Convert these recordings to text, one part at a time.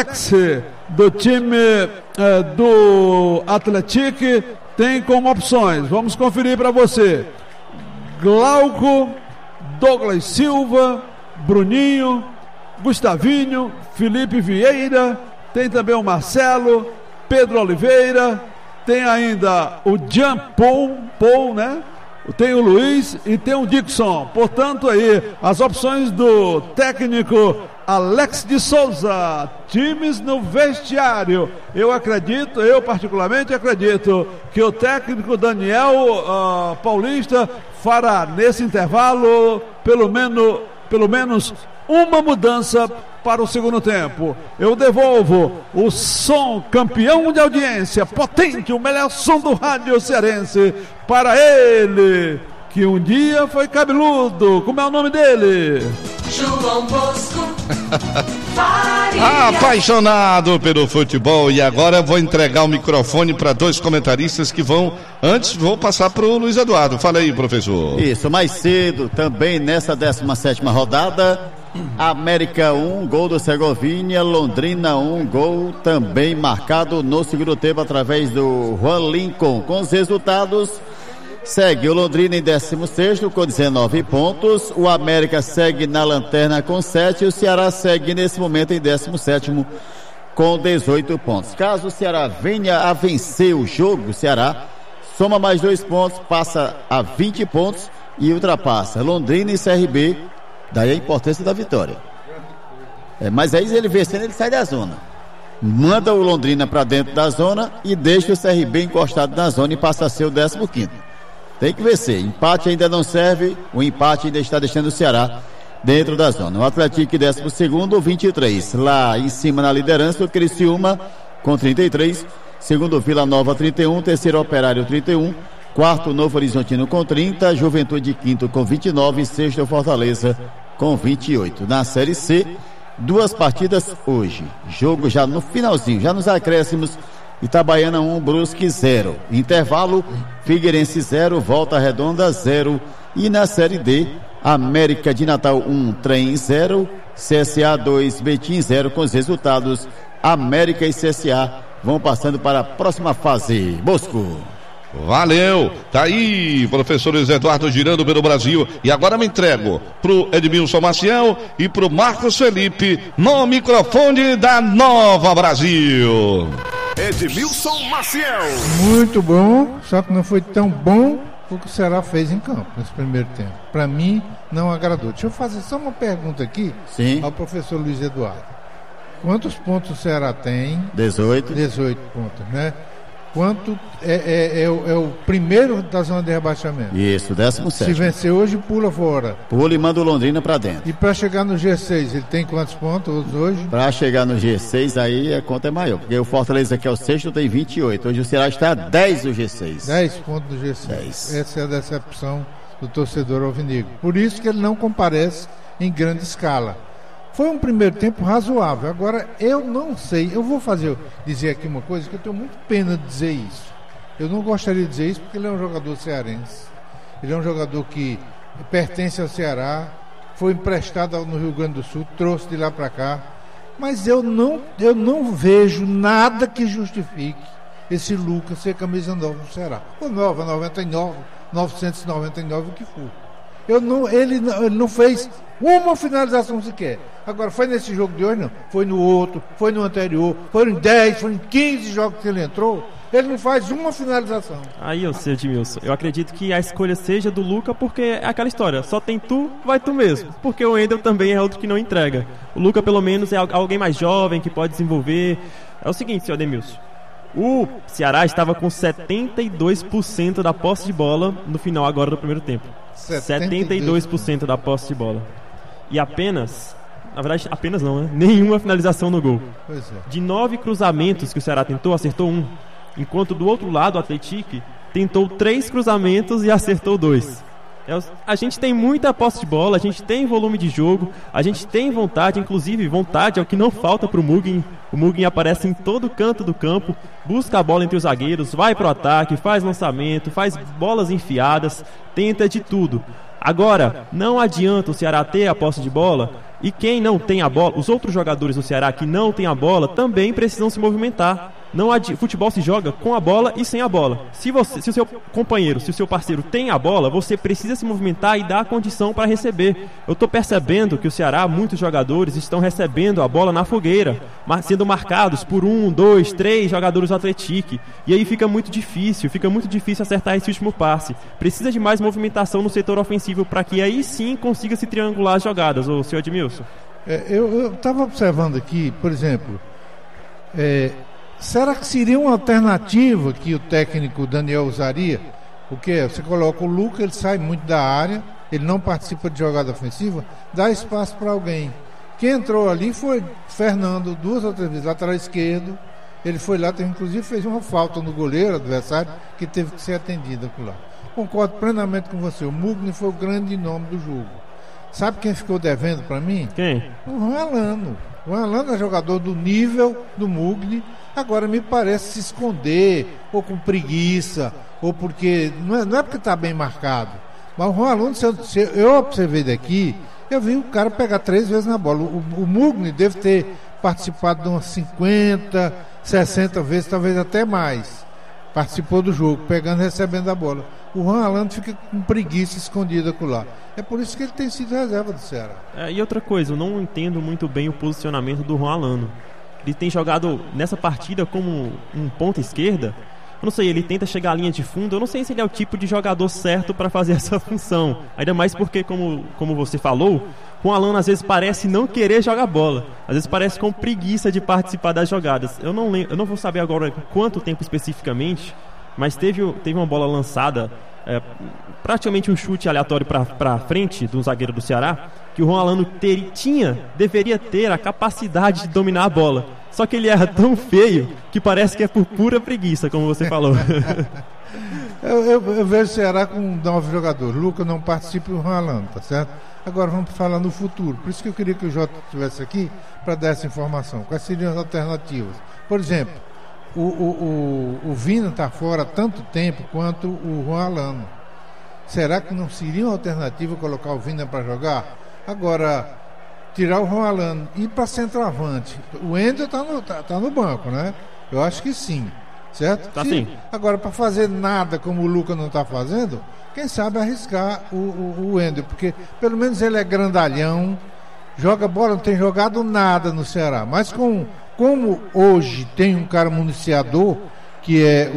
Alex, do time do Atlético, tem como opções. Vamos conferir para você. Glauco, Douglas Silva, Bruninho, Gustavinho, Felipe Vieira, tem também o Marcelo, Pedro Oliveira, tem ainda o Jean Paul, né? Tem o Luiz e tem o Dixon. Portanto, aí, as opções do técnico Alex de Souza. Times no vestiário. Eu particularmente acredito que o técnico Daniel Paulista fará nesse intervalo pelo menos uma mudança para o segundo tempo. Eu devolvo o som campeão de audiência, potente, o melhor som do rádio cearense, para ele, que um dia foi cabeludo. Como é o nome dele? João Bosco. Apaixonado pelo futebol. E agora vou entregar o microfone para dois comentaristas que vou passar para o Luiz Eduardo. Fala aí, professor. Isso, mais cedo, também nessa 17ª rodada, América 1, gol do Segovinha, Londrina 1, gol também marcado no segundo tempo através do Juan Lincoln. Com os resultados, segue o Londrina em 16º com 19 pontos, o América segue na lanterna com 7 e o Ceará segue nesse momento em 17º com 18 pontos. Caso o Ceará venha a vencer o jogo, o Ceará soma mais 2 pontos, passa a 20 pontos e ultrapassa Londrina e CRB. Daí a importância da vitória. Mas aí ele vencendo, ele sai da zona. Manda o Londrina para dentro da zona e deixa o CRB encostado na zona e passa a ser o 15º. Tem que vencer. Empate ainda não serve. O empate ainda está deixando o Ceará dentro da zona. O Atlético 12º, 23. Lá em cima na liderança, o Criciúma com 33. Segundo, Vila Nova 31. Terceiro, Operário 31. Quarto, Novo Horizontino com 30, Juventude quinto com 29, sexto, Fortaleza com 28. Na Série C, 2 partidas hoje. Jogo já no finalzinho, já nos acréscimos. Itabaiana 1, Brusque 0. Intervalo, Figueirense 0, Volta Redonda 0. E na Série D, América de Natal 1, Trem 0, CSA 2, Betim 0. Com os resultados, América e CSA vão passando para a próxima fase. Bosco. Valeu, tá aí, professor Luiz Eduardo girando pelo Brasil. E agora me entrego pro Edmilson Maciel e pro Marcos Felipe no microfone da Nova Brasil. Edmilson Maciel. Muito bom, só que não foi tão bom o que o Ceará fez em campo nesse primeiro tempo. Para mim, não agradou. Deixa eu fazer só uma pergunta aqui. Sim. Ao professor Luiz Eduardo. Quantos pontos o Ceará tem? 18. 18 pontos, né? Quanto é o primeiro da zona de rebaixamento? Isso, 17º. Se vencer hoje, pula fora. Pula e manda o Londrina pra dentro. E pra chegar no G6, ele tem quantos pontos hoje? Pra chegar no G6, aí a conta é maior. Porque o Fortaleza, que é o sexto, tem 28. Hoje o Ceará está a 10 do G6. 10 pontos do G6. 10. Essa é a decepção do torcedor alvinegro. Por isso que ele não comparece em grande escala. Foi um primeiro tempo razoável. Agora, eu não sei. Eu vou dizer aqui uma coisa que eu tenho muito pena de dizer isso. Eu não gostaria de dizer isso porque ele é um jogador cearense. Ele é um jogador que pertence ao Ceará, foi emprestado no Rio Grande do Sul, trouxe de lá para cá. Mas eu não vejo nada que justifique esse Lucas ser camisa nova do Ceará. Ou nova, 99, 999, o que for. Ele não fez uma finalização sequer. Agora, foi nesse jogo de hoje, não. Foi no outro, foi no anterior, foram em 10, foram em 15 jogos que ele entrou. Ele não faz uma finalização. Aí eu sei, Edmilson. Eu acredito que a escolha seja do Luca, porque é aquela história. Só tem tu, vai tu mesmo. Porque o Wendel também é outro que não entrega. O Luca, pelo menos, é alguém mais jovem, que pode desenvolver. É o seguinte, senhor Edmilson. O Ceará estava com 72% da posse de bola no final agora do primeiro tempo. 72% da posse de bola. E apenas, na verdade, apenas não, né? Nenhuma finalização no gol. Pois é. De 9 cruzamentos que o Ceará tentou, acertou 1. Enquanto do outro lado, o Atlético tentou 3 cruzamentos e acertou 2. A gente tem muita posse de bola, a gente tem volume de jogo, a gente tem vontade, inclusive vontade é o que não falta pro Mugen. O Mugen aparece em todo canto do campo, busca a bola entre os zagueiros, vai pro ataque, faz lançamento, faz bolas enfiadas, tenta de tudo. Agora, não adianta o Ceará ter a posse de bola E quem não tem a bola, os outros jogadores do Ceará que não tem a bola, também precisam se movimentar. Futebol se joga com a bola e sem a bola. Se o seu companheiro, se o seu parceiro tem a bola, você precisa se movimentar e dar a condição para receber. Eu estou percebendo que o Ceará, muitos jogadores estão recebendo a bola na fogueira, sendo marcados por 1, 2, 3 jogadores do Atlético. E aí fica muito difícil acertar esse último passe. Precisa de mais movimentação no setor ofensivo para que aí sim consiga se triangular as jogadas, o senhor Edmilson. Eu estava observando aqui, por exemplo, será que seria uma alternativa que o técnico Daniel usaria? Porque você coloca o Luca, ele sai muito da área, ele não participa de jogada ofensiva, dá espaço para alguém. Quem entrou ali foi Fernando, 2 ou 3 vezes, lateral esquerdo. Ele foi lá, inclusive fez uma falta no goleiro adversário, que teve que ser atendida por lá. Concordo plenamente com você, o Mugni foi o grande nome do jogo. Sabe quem ficou devendo para mim? Quem? O Juan Alano. O Juan Alano é jogador do nível do Mugni. Agora me parece se esconder, ou com preguiça, ou porque. Não é porque está bem marcado. Mas o Juan Alano, se eu observei daqui, eu vi o cara pegar 3 vezes na bola. O Mugni deve ter participado de umas 50, 60 vezes, talvez até mais. Participou do jogo, pegando e recebendo a bola. O Juan Alano fica com preguiça escondida por lá. É por isso que ele tem sido reserva do Ceará. E outra coisa, eu não entendo muito bem o posicionamento do Juan Alano. Ele tem jogado nessa partida como um ponta esquerda. Eu não sei, ele tenta chegar à linha de fundo. Eu não sei se ele é o tipo de jogador certo para fazer essa função. Ainda mais porque, como você falou, o Alano às vezes parece não querer jogar bola. Às vezes parece com preguiça de participar das jogadas. Eu não vou saber agora quanto tempo especificamente, mas teve uma bola lançada, praticamente um chute aleatório para frente do zagueiro do Ceará, que o Juan Alano deveria ter a capacidade de dominar a bola. Só que ele erra tão feio que parece que é por pura preguiça, como você falou. eu vejo o Ceará com 9 jogadores. Luca não participa e o Juan Alano, tá certo? Agora vamos falar no futuro. Por isso que eu queria que o Jota estivesse aqui para dar essa informação. Quais seriam as alternativas? Por exemplo, o Vina está fora há tanto tempo quanto o Juan Alano. Será que não seria uma alternativa colocar o Vina para jogar? Agora, tirar o Juan Alano e ir para centroavante. O Wendel tá no banco, né? Eu acho que sim, certo? Tá sim. Agora, para fazer nada como o Luca não está fazendo, quem sabe arriscar o Wendel, porque pelo menos ele é grandalhão, joga bola, não tem jogado nada no Ceará. Mas como hoje tem um cara municiador, que é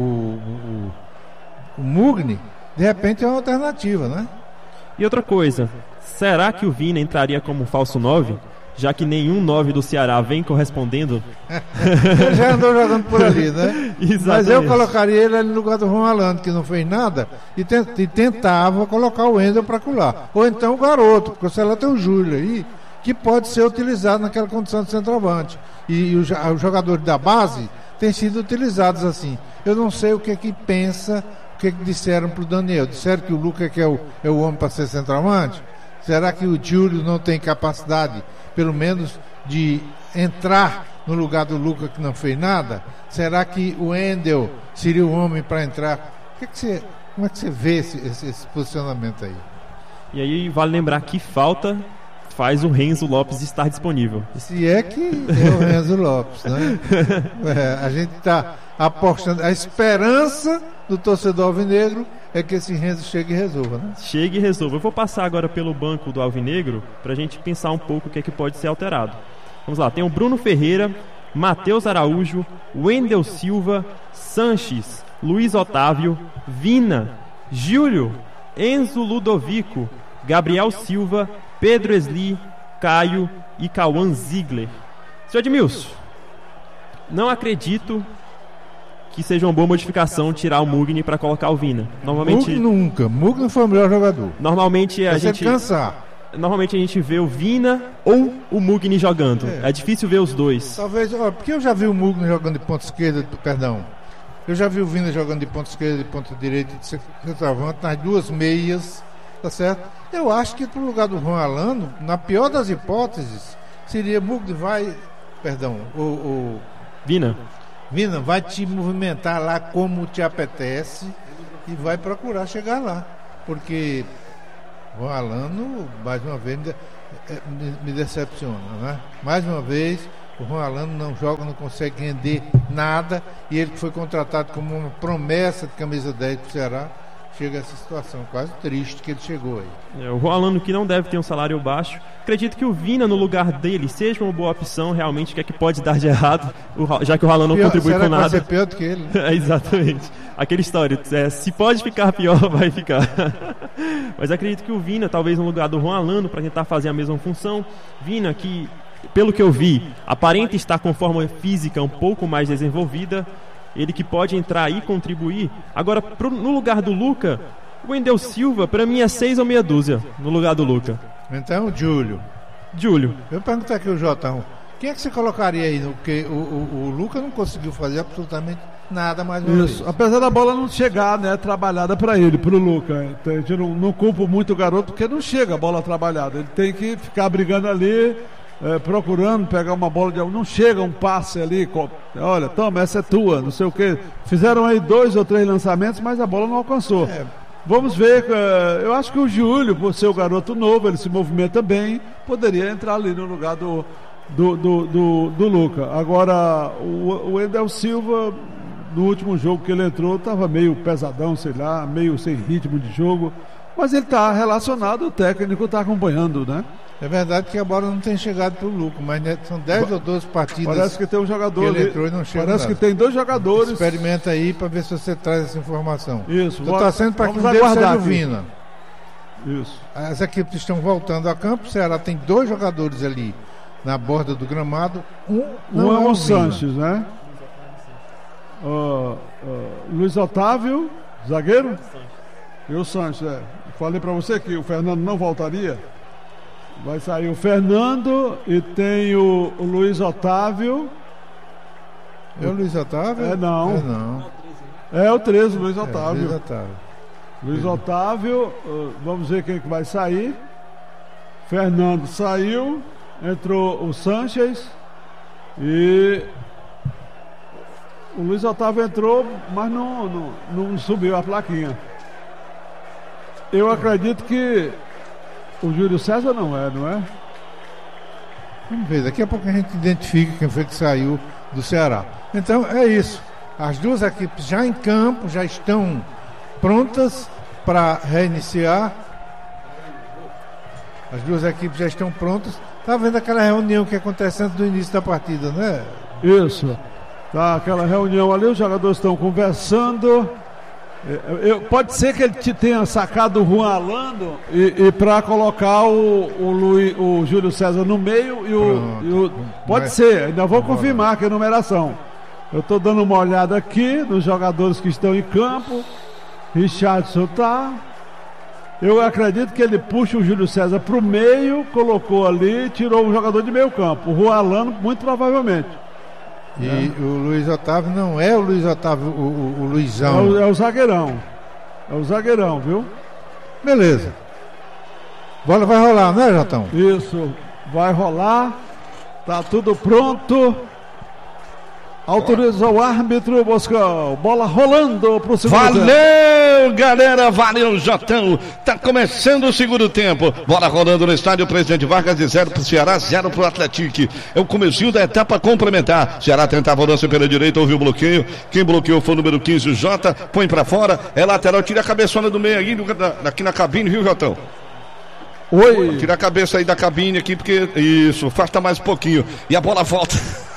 o Mugni, de repente é uma alternativa, né? E outra coisa, será que o Vina entraria como falso 9? Já que nenhum 9 do Ceará vem correspondendo? Ele já andou jogando por ali, né? Exatamente. Mas eu colocaria ele no lugar do Juan Alano, que não fez nada, e tentava colocar o Wendel para colar. Ou então o garoto, porque o Ceará tem o Júlio aí, que pode ser utilizado naquela condição de centroavante. E os jogadores da base têm sido utilizados assim. Eu não sei o que pensa, o que disseram para o Daniel. Disseram que o Lucas que é o homem para ser centroavante? Será que o Júlio não tem capacidade, pelo menos, de entrar no lugar do Lucas que não fez nada? Será que o Wendel seria o homem para entrar? Como é que você vê esse posicionamento aí? E aí vale lembrar que falta faz o Renzo Lopes estar disponível. Se é que é o Renzo Lopes, né? A gente está apostando, a esperança do torcedor alvinegro é que esse Renzo chegue e resolva, né? Chegue e resolva. Eu vou passar agora pelo banco do alvinegro para a gente pensar um pouco o que é que pode ser alterado. Vamos lá, tem o Bruno Ferreira, Matheus Araújo, Wendel Silva, Sanches, Luiz Otávio, Vina, Júlio, Enzo Ludovico, Gabriel Silva, Pedro Esli, Caio e Cauã Ziegler. Senhor Edmilson, não acredito que seja uma boa modificação tirar o Mugni para colocar o Vina. Mugni nunca. Mugni foi o melhor jogador. Normalmente a gente vê o Vina ou o Mugni jogando. É difícil ver os dois. Talvez, porque eu já vi o Mugni jogando de ponta esquerda, perdão. Eu já vi o Vina jogando de ponta esquerda, de ponta direita, de centroavante, nas duas meias, tá certo? Eu acho que pro lugar do Juan Alano, na pior das hipóteses, seria Mugni Vina vai te movimentar lá como te apetece e vai procurar chegar lá, porque o Alano, mais uma vez, me decepciona, né? Mais uma vez, o Juan Alano não joga, não consegue render nada, e ele que foi contratado como uma promessa de camisa 10 do Ceará, chega a essa situação quase triste que ele chegou aí. O Juan Alano, que não deve ter um salário baixo, acredito que o Vina no lugar dele seja uma boa opção, realmente, que é que pode dar de errado, já que o Juan Alano não contribui com nada. Vai ser pior do que ele, né? Exatamente. Aquela história, se pode ficar pior, vai ficar. Mas acredito que o Vina, talvez no lugar do Juan Alano, para tentar fazer a mesma função. Vina, que, pelo que eu vi, aparenta estar com forma física um pouco mais desenvolvida, ele que pode entrar e contribuir. Agora, no lugar do Luca, o Wendel Silva, para mim, é 6 ou meia dúzia no lugar do Luca. Então, Júlio. Eu pergunto aqui o Jotão, quem é que você colocaria aí? Porque o Luca não conseguiu fazer absolutamente nada mais uma vez. Apesar da bola não chegar, né, trabalhada para ele, pro Luca. Então, a gente não culpa muito o garoto, porque não chega a bola trabalhada. Ele tem que ficar brigando ali, procurando pegar uma bola de... Não chega um passe ali, olha, toma, essa é tua, não sei o quê. Fizeram aí 2 ou 3 lançamentos, mas a bola não alcançou. Vamos ver, eu acho que o Júlio, por ser o garoto novo, ele se movimenta bem, poderia entrar ali no lugar do Luca. Agora, o Wendel Silva, no último jogo que ele entrou, estava meio pesadão, sei lá, meio sem ritmo de jogo, mas ele está relacionado, o técnico está acompanhando, né? É verdade que a bola não tem chegado pro Luca, mas né, são 10 ou 12 partidas. Parece que tem um jogador que ele entrou e não chega. Parece que tem 2 jogadores. Experimenta aí para ver se você traz essa informação. Isso. Estou torcendo para que vamos seja o Vina. Isso. As equipes estão voltando a campo. O Ceará tem 2 jogadores ali na borda do gramado. Um é o Sanches, né? Luiz Otávio, zagueiro. E o Sanches, Falei para você que o Fernando não voltaria. Vai sair o Fernando e tem o Luiz Otávio. É o Luiz Otávio? Não. É o 13, Luiz Otávio. Luiz Otávio, vamos ver quem que vai sair. Fernando saiu, entrou o Sanches e o Luiz Otávio entrou, mas não subiu a plaquinha. Eu acredito que o Júlio César não é? Vamos ver, daqui a pouco a gente identifica quem foi que saiu do Ceará. Então é isso. As 2 equipes já em campo, já estão prontas para reiniciar. As 2 equipes já estão prontas. Tá vendo aquela reunião que acontece antes do início da partida, né? Isso. Tá aquela reunião ali, os jogadores estão conversando. Pode ser que ele tenha sacado o Juan Alano e para colocar o Júlio César no meio pode ser, ainda vou confirmar que é a numeração. Eu estou dando uma olhada aqui nos jogadores que estão em campo. Richardson tá. Eu acredito que ele puxa o Júlio César para o meio, colocou ali, tirou um jogador de meio campo. O Juan Alano, muito provavelmente. E o Luiz Otávio não é o Luiz Otávio, o Luizão. É o zagueirão. É o zagueirão, viu? Beleza. Bola vai rolar, né, Jotão? Isso, vai rolar. Tá tudo pronto. Autoriza o árbitro, Boscão. Bola rolando pro segundo tempo. Valeu, galera. Valeu, Jotão. Tá começando o segundo tempo. Bola rolando no estádio Presidente Vargas, de 0 pro Ceará, 0 pro Atlético. É o comecinho da etapa complementar. Ceará tentava o lance pela direita, houve o bloqueio. Quem bloqueou foi o número 15, o Jota. Põe pra fora, é lateral. Tira a cabeçona do meio aí, aqui na cabine, viu, Jotão? Oi. Tira a cabeça aí da cabine aqui, porque isso, falta mais um pouquinho. E a bola volta.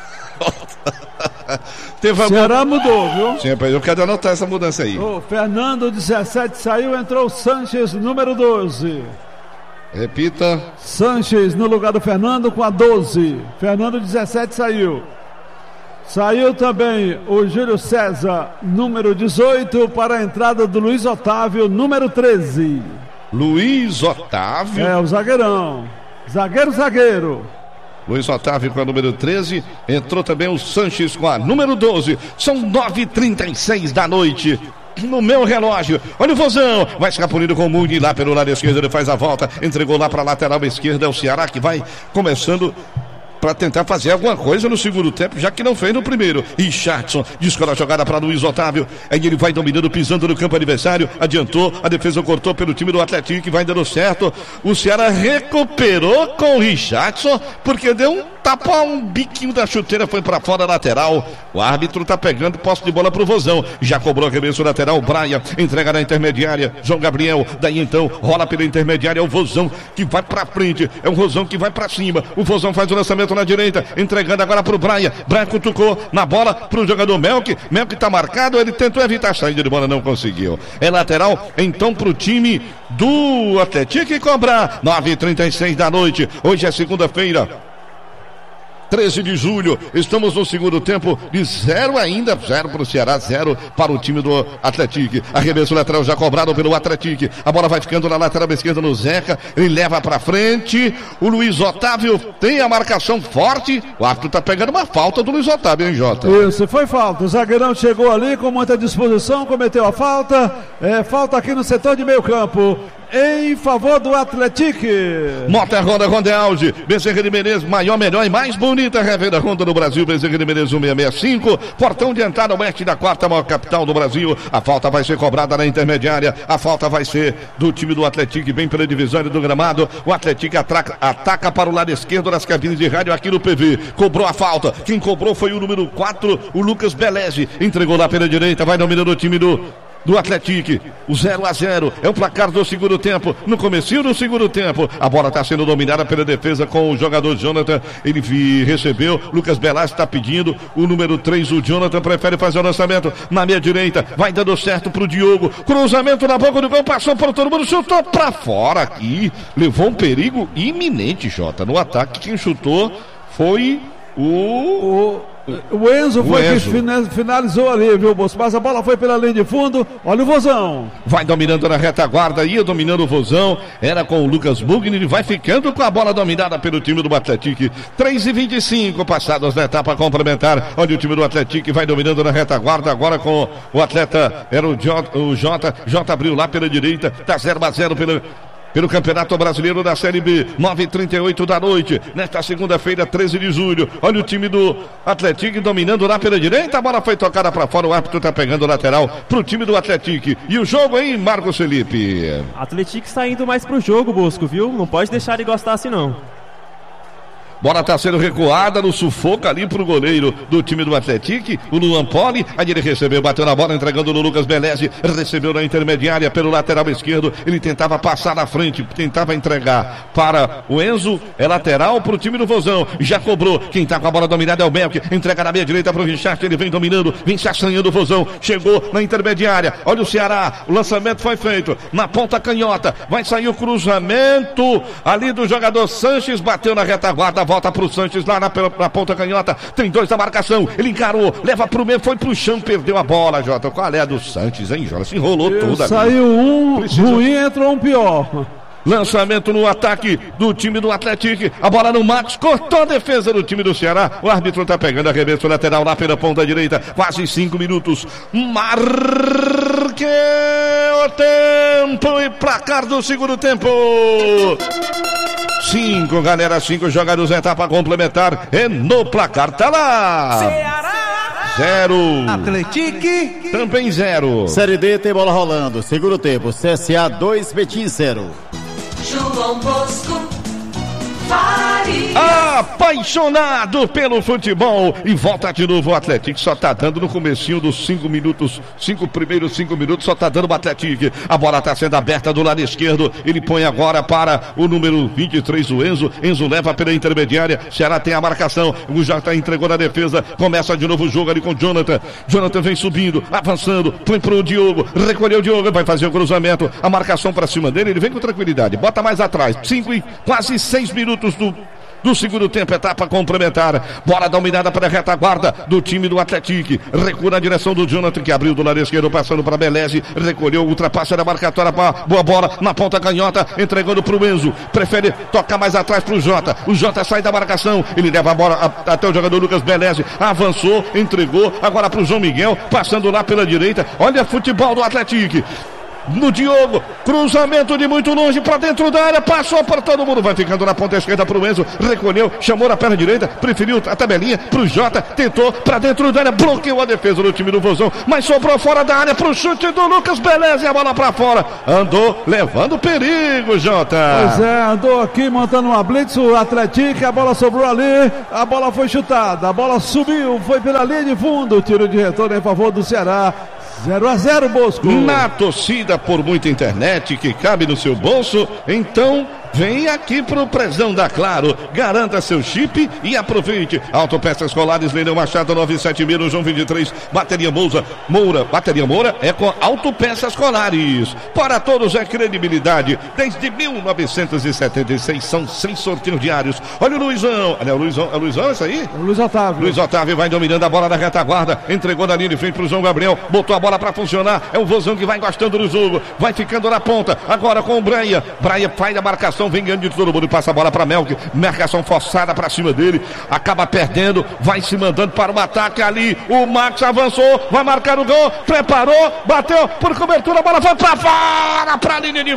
Ceará mudou, viu? Sim, eu quero anotar essa mudança aí. O Fernando, 17, saiu, entrou o Sanches, número 12. Repita. Sanches no lugar do Fernando com a 12. Fernando, 17, saiu. Saiu também o Júlio César, número 18, para a entrada do Luiz Otávio, número 13. Luiz Otávio? É, o zagueirão. Zagueiro. Luiz Otávio com a número 13. Entrou também o Sanches com a número 12. São 9h36 da noite. No meu relógio, olha o Vozão, vai escapulindo com o Muni lá pelo lado esquerdo, ele faz a volta, entregou lá para a lateral esquerda, é o Ceará que vai começando para tentar fazer alguma coisa no segundo tempo, já que não fez no primeiro. Richardson descola a jogada para Luiz Otávio. Aí ele vai dominando, pisando no campo adversário. Adiantou, a defesa cortou pelo time do Atlético, que vai dando certo. O Ceará recuperou com o Richardson, porque deu um tapa, um biquinho da chuteira, foi para fora, lateral. O árbitro tá pegando posse de bola pro Vozão. Já cobrou arremesso lateral. Braia entrega na intermediária. João Gabriel, daí então rola pela intermediária. É o Vozão que vai pra frente. É o Vozão que vai pra cima. O Vozão faz o lançamento na direita, entregando agora pro Braia. Braia cutucou na bola pro jogador Melk. Melk tá marcado, ele tentou evitar a saída de bola, não conseguiu. É lateral então pro time do Atlético cobrar. 9h36 da noite. Hoje é segunda-feira, 13 de julho, estamos no segundo tempo de 0 ainda, 0 para o Ceará, 0 para o time do Atlético. Arremesso lateral já cobrado pelo Atlético. A bola vai ficando na lateral esquerda no Zeca, ele leva para frente. O Luiz Otávio tem a marcação forte. O árbitro tá pegando uma falta do Luiz Otávio, hein, Jota? Isso, foi falta. O zagueirão chegou ali com muita disposição, cometeu a falta. Falta aqui no setor de meio campo, em favor do Atlético. Mota Ronda, Ronda Aldi, Bezerra de Menezes, maior, melhor e mais bonita revenda Ronda do Brasil. Bezerra de Menezes 1665, portão de entrada oeste da quarta maior capital do Brasil. A falta vai ser cobrada na intermediária. A falta vai ser do time do Atlético, bem pela divisória do gramado. O Atlético ataca para o lado esquerdo das cabines de rádio aqui no PV. Cobrou a falta. Quem cobrou foi o número 4, o Lucas Beleze. Entregou lá pela direita, vai dominando o time do Atlético. O 0-0 é o placar do segundo tempo. No comecinho do segundo tempo, a bola está sendo dominada pela defesa com o jogador Jonathan. Ele recebeu, Lucas Belaz está pedindo. O número 3, o Jonathan, prefere fazer o lançamento na meia direita. Vai dando certo pro Diogo. Cruzamento na boca do gol, passou por todo mundo, chutou para fora aqui. Levou um perigo iminente, Jota. No ataque, quem chutou foi o Enzo foi que finalizou ali, viu, moço? Mas a bola foi pela linha de fundo. Olha o Vozão. Vai dominando na retaguarda, ia dominando o Vozão. Era com o Lucas Mugni, ele vai ficando com a bola dominada pelo time do Atlético. 3h25 passados na etapa complementar. Olha o time do Atlético vai dominando na retaguarda. Agora com o atleta, era o Jota. Jota abriu lá pela direita. Tá 0-0 pelo Campeonato Brasileiro da Série B, 9h38 da noite, nesta segunda-feira, 13 de julho. Olha o time do Atlético dominando lá pela direita, a bola foi tocada para fora, o árbitro tá pegando o lateral pro time do Atlético. E o jogo aí, Marcos Felipe? Atlético saindo mais pro jogo, Bosco, viu? Não pode deixar ele gostar assim, não. Bola está sendo recuada no sufoco ali pro goleiro do time do Atlético, o Luan Poli. Aí ele recebeu, bateu na bola, entregando no Lucas Beleze. Recebeu na intermediária pelo lateral esquerdo. Ele tentava passar na frente, tentava entregar para o Enzo. É lateral pro time do Vozão. Já cobrou. Quem tá com a bola dominada é o Melk. Entrega na meia direita pro Richard. Ele vem dominando, vem se assanhando o Vozão. Chegou na intermediária. Olha o Ceará. O lançamento foi feito na ponta canhota. Vai sair o cruzamento ali do jogador Sanches. Bateu na retaguarda. Volta pro Sanches lá na ponta canhota. Tem 2 da marcação. Ele encarou. Leva pro meio. Foi pro chão. Perdeu a bola, Jota. Qual é a do Sanches, hein, Jota? Se enrolou toda. Saiu ruim, entrou um pior. Lançamento no ataque do time do Atlético. A bola no Max. Cortou a defesa do time do Ceará. O árbitro tá pegando arremesso lateral lá pela ponta direita. Quase 5 minutos. Marque o tempo e placar do segundo tempo. 5, galera, 5 jogadores, etapa complementar. E no placar tá lá. Ceará 0. Atlético também 0. Série D tem bola rolando. Segundo tempo, CSA 2, Betim 0. João Bosco Faria. Apaixonado pelo futebol. E volta de novo o Atlético. Só tá dando no comecinho dos 5 minutos. 5 primeiros 5 minutos. Só tá dando o Atlético. A bola tá sendo aberta do lado esquerdo. Ele põe agora para o número 23, o Enzo. Enzo leva pela intermediária. Ceará tem a marcação. O Jota entregou na defesa. Começa de novo o jogo ali com o Jonathan. Jonathan vem subindo, avançando. Põe pro Diogo. Recolheu o Diogo. Vai fazer o cruzamento. A marcação para cima dele. Ele vem com tranquilidade. Bota mais atrás. 5 e quase 6 minutos do segundo tempo, etapa complementar. Bola dominada para a retaguarda do time do Atlético. Recua na direção do Jonathan, que abriu do lado esquerdo, passando para Beleze. Recolheu, ultrapassa da marcatória. Boa bola na ponta canhota, entregando para o Enzo. Prefere tocar mais atrás para o Jota. O Jota sai da marcação. Ele leva a bola até o jogador Lucas Beleze. Avançou, entregou. Agora para o João Miguel, passando lá pela direita. Olha o futebol do Atlético. no Diogo, cruzamento de muito longe para dentro da área, passou para todo mundo, vai ficando na ponta esquerda pro Enzo, recolheu, chamou na perna direita, preferiu a tabelinha pro Jota, tentou para dentro da área, bloqueou a defesa do time do Vozão, mas sobrou fora da área pro chute do Lucas, beleza, e a bola para fora, andou levando perigo, Jota. Pois é, andou aqui montando uma blitz, o Atlético, a bola sobrou ali, a bola foi chutada, a bola subiu, foi pela linha de fundo, tiro de retorno em favor do Ceará. 0-0, Bosco. Na torcida por muita internet que cabe no seu bolso, então vem aqui pro Prezão da Claro, garanta seu chip e aproveite. Autopeças Colares, Leilão Machado 976 no João 23, Bateria Moura, Bateria Moura é com Autopeças Colares. Para todos é credibilidade, desde 1976 são 6 sorteios diários. Olha o Luizão, olha o Luizão, isso aí? O Luiz Otávio. Luiz Otávio vai dominando a bola da retaguarda, entregou na linha de frente pro João Gabriel, botou a bola para funcionar, é o Vozão que vai gostando do jogo, vai ficando na ponta, agora com o Braia faz a marcação, vem ganhando de todo mundo e passa a bola para Melk, marcação forçada para cima dele, acaba perdendo, vai se mandando para o ataque ali, o Max avançou, vai marcar o gol, preparou, bateu por cobertura, a bola foi para fora, para a linha de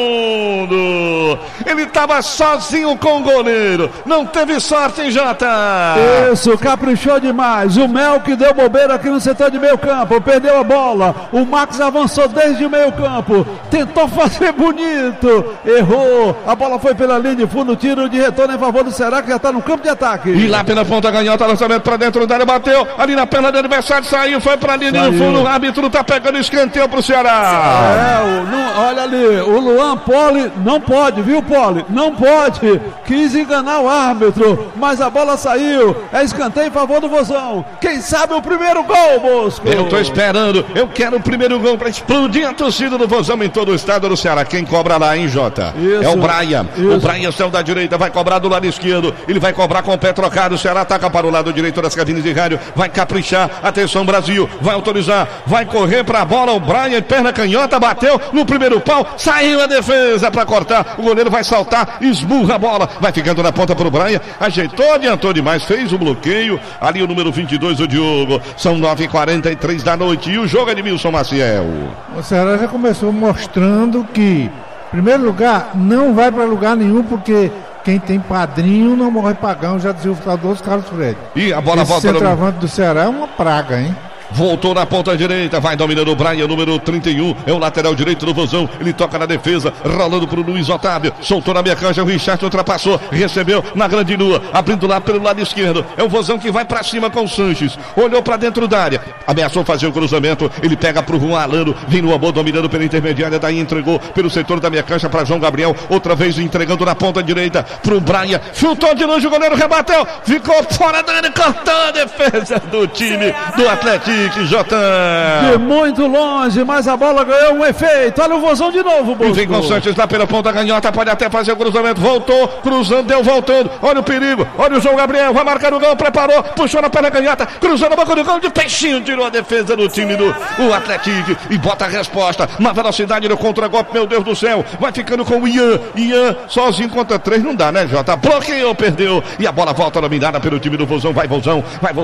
fundo, ele estava sozinho com o goleiro, não teve sorte, hein, Jota? Isso, caprichou demais, o Melk deu bobeira aqui no setor de meio campo, perdeu a bola, o Max avançou desde o meio campo, tentou fazer bonito, errou, a bola foi pela linha de fundo, tiro de retorno em favor do Ceará, que já está no campo de ataque. E lá pela ponta canhota, lançamento para dentro da área, bateu ali na perna do adversário, saiu, foi para a linha de fundo, o árbitro está pegando escanteio para o Ceará. Olha ali, o Luan Poli não pode, viu, Poli? Não pode, quis enganar o árbitro, mas a bola saiu, é escanteio em favor do Vozão. Quem sabe o primeiro gol, Bosco? Eu tô esperando, eu quero o primeiro gol para explodir a torcida do Vozão em todo o estado do Ceará. Quem cobra lá, hein, Jota? Isso. É o Braia. Isso. O Braia saiu da direita, vai cobrar do lado esquerdo. Ele vai cobrar com o pé trocado. O Ceará ataca para o lado direito das cabines de rádio. Vai caprichar. Atenção, Brasil. Vai autorizar. Vai correr para a bola. O Braia, perna canhota, bateu no primeiro pau. Saiu a defesa para cortar. O goleiro vai saltar, esmurra a bola. Vai ficando na ponta para o Braia. Ajeitou, adiantou demais. Fez o bloqueio. Ali o número 22, o Diogo. São 9h43 da noite. E o jogo é de Milson Maciel. O Ceará já começou mostrando que, em primeiro lugar, não vai para lugar nenhum, porque quem tem padrinho não morre pagão, já dizia o lutador Carlos Fred. E a bola volta. O centroavante do Ceará é uma praga, hein? Voltou na ponta direita, vai dominando o Braia, número 31, é o lateral direito do Vozão, ele toca na defesa, rolando pro Luiz Otávio, soltou na minha cancha, o Richard ultrapassou, recebeu na grande lua, abrindo lá pelo lado esquerdo, é o Vozão que vai pra cima com o Sanches, olhou pra dentro da área, ameaçou fazer o cruzamento, ele pega pro Juan Alano, vem no amor dominando pela intermediária, daí entregou pelo setor da minha cancha pra João Gabriel, outra vez entregando na ponta direita pro Braia, chutou de longe, o goleiro rebateu, ficou fora da área, cortou a defesa do time do Atlético. Jota. De muito longe, mas a bola ganhou um efeito. Olha o Vozão de novo, Bosco. E vem com o Sanches lá pela ponta canhota, pode até fazer o cruzamento, voltou, cruzando, deu voltando, olha o perigo, olha o João Gabriel, vai marcar o gol, preparou, puxou na perna canhota, cruzando a boca do gol, de peixinho, tirou a defesa do time do Atlético e bota a resposta na velocidade do contra-golpe, meu Deus do céu, vai ficando com o Ian sozinho contra 3, não dá, né, Jota? Bloqueou, perdeu, e a bola volta dominada pelo time do Vozão, vai Vozão,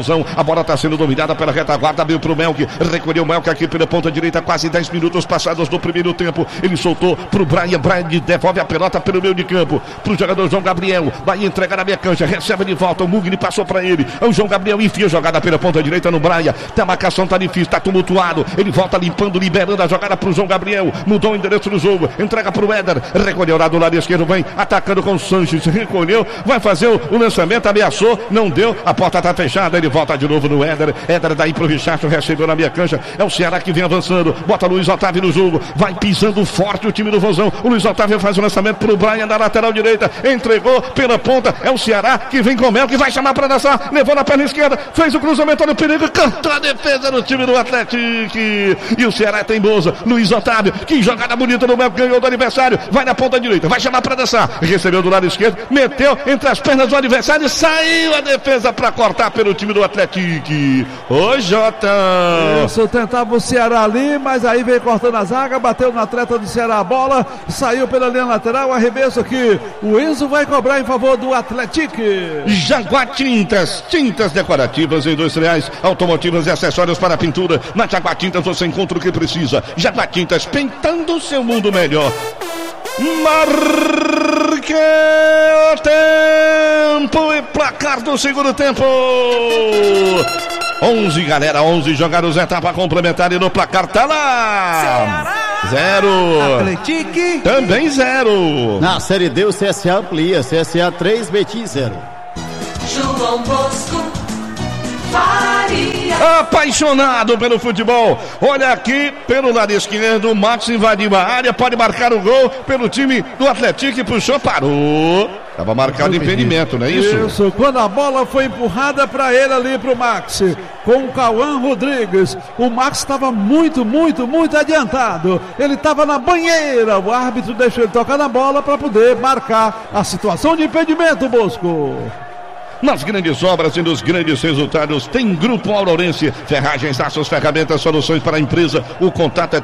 a bola está sendo dominada pela retaguarda, abriu pro Melk, recolheu o Melk aqui pela ponta direita, quase 10 minutos passados do primeiro tempo, ele soltou pro Brian devolve a pelota pelo meio de campo, pro jogador João Gabriel, vai entregar na minha cancha, recebe de volta, o Mugni passou pra ele, o João Gabriel enfia a jogada pela ponta direita no Brian, a marcação tá difícil, tá tumultuado, ele volta limpando, liberando a jogada pro João Gabriel, mudou o endereço do jogo, entrega pro Éder, recolheu lá do lado esquerdo, vem atacando com o Sanches, recolheu, vai fazer o lançamento, ameaçou, não deu, a porta tá fechada, ele volta de novo no Éder daí pro Richard, recebeu na minha cancha, é o Ceará que vem avançando, bota Luiz Otávio no jogo, vai pisando forte o time do Vozão, o Luiz Otávio faz o lançamento pro Brian da lateral direita, entregou pela ponta, é o Ceará que vem com o Mel, que vai chamar para dançar, levou na perna esquerda, fez o cruzamento no perigo, cantou a defesa do time do Atlético, e o Ceará tem Boza, Luiz Otávio, que jogada bonita do Mel, ganhou do adversário, vai na ponta direita, vai chamar para dançar, recebeu do lado esquerdo, meteu entre as pernas do adversário, saiu a defesa para cortar pelo time do Atlético. Ô Jota, Jota. Isso, tentava o Ceará ali, mas aí veio cortando a zaga, bateu no atleta do Ceará a bola, saiu pela linha lateral, arremesso aqui. O Enzo vai cobrar em favor do Atlético. Jaguar Tintas, tintas decorativas e industriais, automotivas e acessórios para pintura. Na Jaguar Tintas você encontra o que precisa. Jaguar Tintas, pintando o seu mundo melhor. Marque o tempo e placar do segundo tempo. 11, galera, 11 jogados, etapa complementar e no placar tá lá. 0. Atlético. Também 0. Na Série D o CSA amplia, CSA 3, Betim 0. João Bosco Faria. Apaixonado pelo futebol. Olha aqui pelo lado esquerdo, o Max invadiu a área, pode marcar o gol pelo time do Atlético e puxou, parou. Estava marcado impedimento, não é isso? Isso, quando a bola foi empurrada para ele ali, para o Max, com o Cauã Rodrigues. O Max estava muito adiantado. Ele estava na banheira. O árbitro deixou ele tocar na bola para poder marcar a situação de impedimento, Bosco. Nas grandes obras e nos grandes resultados, tem Grupo Aurorense, ferragens, aços, ferramentas, soluções para a empresa. O contato é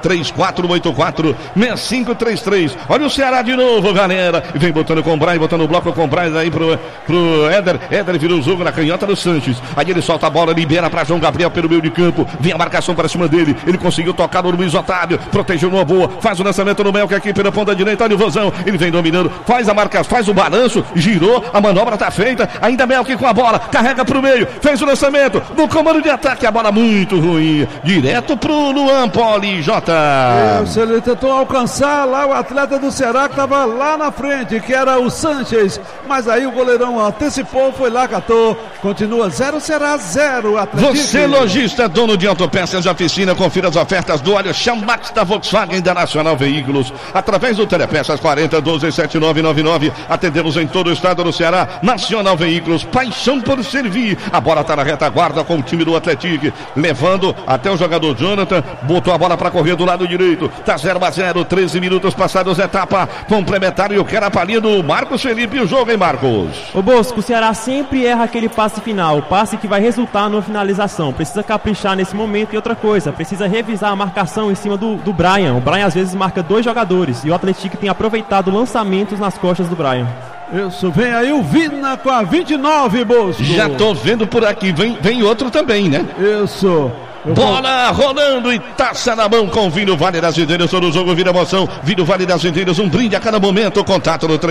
3484-6533. Olha o Ceará de novo, galera. E vem botando com o Brian, botando o bloco com o Brian aí pro Éder. Éder virou o jogo na canhota do Sanches. Aí ele solta a bola, libera para João Gabriel pelo meio de campo. Vem a marcação para cima dele. Ele conseguiu tocar no Luiz Otávio. Protegeu numa boa. Faz o lançamento no Melk aqui pela ponta direita. Olha o Vozão. Ele vem dominando. Faz a marca, faz o balanço. Girou. A manobra tá feita. Ainda Melk com a bola, carrega pro meio, fez o lançamento, no comando de ataque, a bola muito ruim, direto pro Luan Poli, Jota. Isso, ele tentou alcançar lá o atleta do Ceará que estava lá na frente, que era o Sanches, mas aí o goleirão antecipou, foi lá, catou, continua 0, Ceará 0, Atlético. Você, lojista, dono de autopeças de oficina, confira as ofertas do óleo Chamax da Volkswagen da Nacional Veículos, através do Telepeças 40127999, atendemos em todo o estado do Ceará. Nacional Veículos, paixão por servir. A bola tá na retaguarda com o time do Atlético, levando até o jogador Jonathan, botou a bola para correr do lado direito, tá 0-0, 13 minutos passados, etapa complementar, e eu quero a palhinha do Marcos Felipe e o jogo, hein, Marcos? O Bosco, o Ceará sempre erra aquele passe final, o passe que vai resultar na finalização, precisa caprichar nesse momento. E outra coisa, precisa revisar a marcação em cima do Brian. O Brian às vezes marca 2 jogadores e o Atlético tem aproveitado lançamentos nas costas do Brian. Isso, vem aí o Vina com a 29, Bosco. Já tô vendo por aqui, vem outro também, né? Isso. Bola rolando e taça na mão com Vinho Vale das Videiras. Todo jogo vira emoção. Vinho Vale das Videiras, um brinde a cada momento. Contato no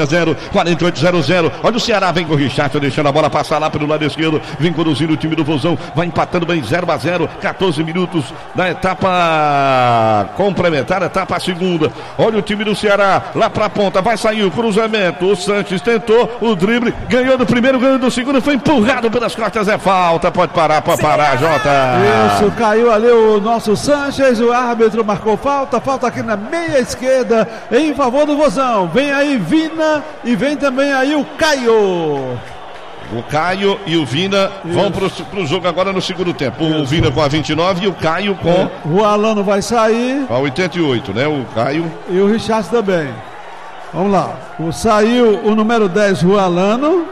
3260-4800. Olha o Ceará, vem com o Richard, deixando a bola passar lá pelo lado esquerdo. Vem conduzindo o time do Vozão. Vai empatando bem 0-0. 14 minutos da etapa complementar, etapa segunda. Olha o time do Ceará lá pra ponta. Vai sair o cruzamento. O Sanches tentou o drible. Ganhou do primeiro, ganhou do segundo. Foi empurrado pelas costas. É falta. Pode parar, Jota. Isso, caiu ali o nosso Sanches, o árbitro marcou falta aqui na meia esquerda em favor do Vozão. Vem aí Vina e vem também aí o Caio. O Caio e o Vina vão pro jogo agora no segundo tempo. O Vina com a 29 e o Caio com... O Alano vai sair. A 88, né? O Caio. E o Richard também. Vamos lá. Saiu o número 10, o Alano.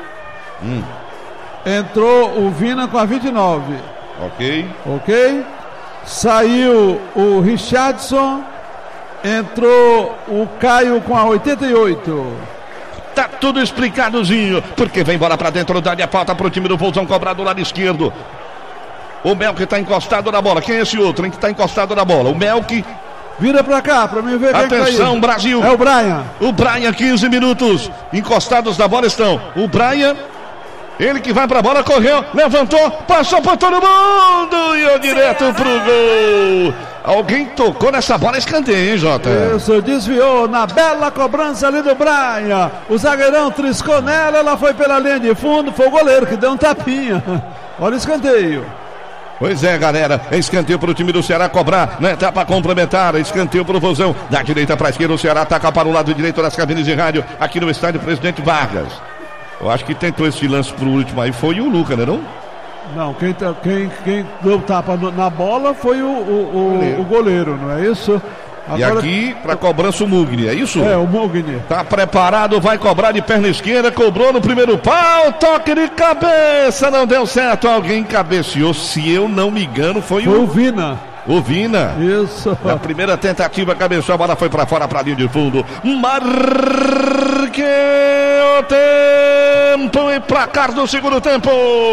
Entrou o Vina com a 29. Ok. Saiu o Richardson. Entrou o Caio com a 88. Tá tudo explicadozinho, porque vem bola pra dentro da área, falta pro time do Vozão cobrar do lado esquerdo. O Melk tá encostado na bola. Quem é esse outro, hein, que tá encostado na bola? O Melk. Vira pra cá, pra mim ver quem atenção, Brasil. É o Brian. O Brian, 15 minutos. Encostados na bola estão o Brian. Ele que vai pra bola, correu, levantou, passou por todo mundo e eu direto pro gol. Alguém tocou nessa bola, escanteio, hein, Jota? Isso, desviou na bela cobrança ali do Brian. O zagueirão triscou nela, ela foi pela linha de fundo, foi o goleiro que deu um tapinha. Olha o escanteio. Pois é, galera, escanteio para o time do Ceará cobrar na etapa complementar, escanteio para o Vozão, da direita para a esquerda, o Ceará ataca para o lado direito das cabines de rádio, aqui no estádio Presidente Vargas. Eu acho que tentou esse lance pro último aí, foi o Luca, né não? Não, quem deu tapa na bola foi o goleiro, não é isso? E aqui para cobrança o Mugni, é isso? É, o Mugni. Tá preparado, vai cobrar de perna esquerda, cobrou no primeiro pau, toque de cabeça, não deu certo, alguém cabeceou, se eu não me engano foi o Vina. O Vina. Isso. Na primeira tentativa, cabeceou, a bola foi pra fora, pra linha de fundo. Marque o tempo e placar do segundo tempo.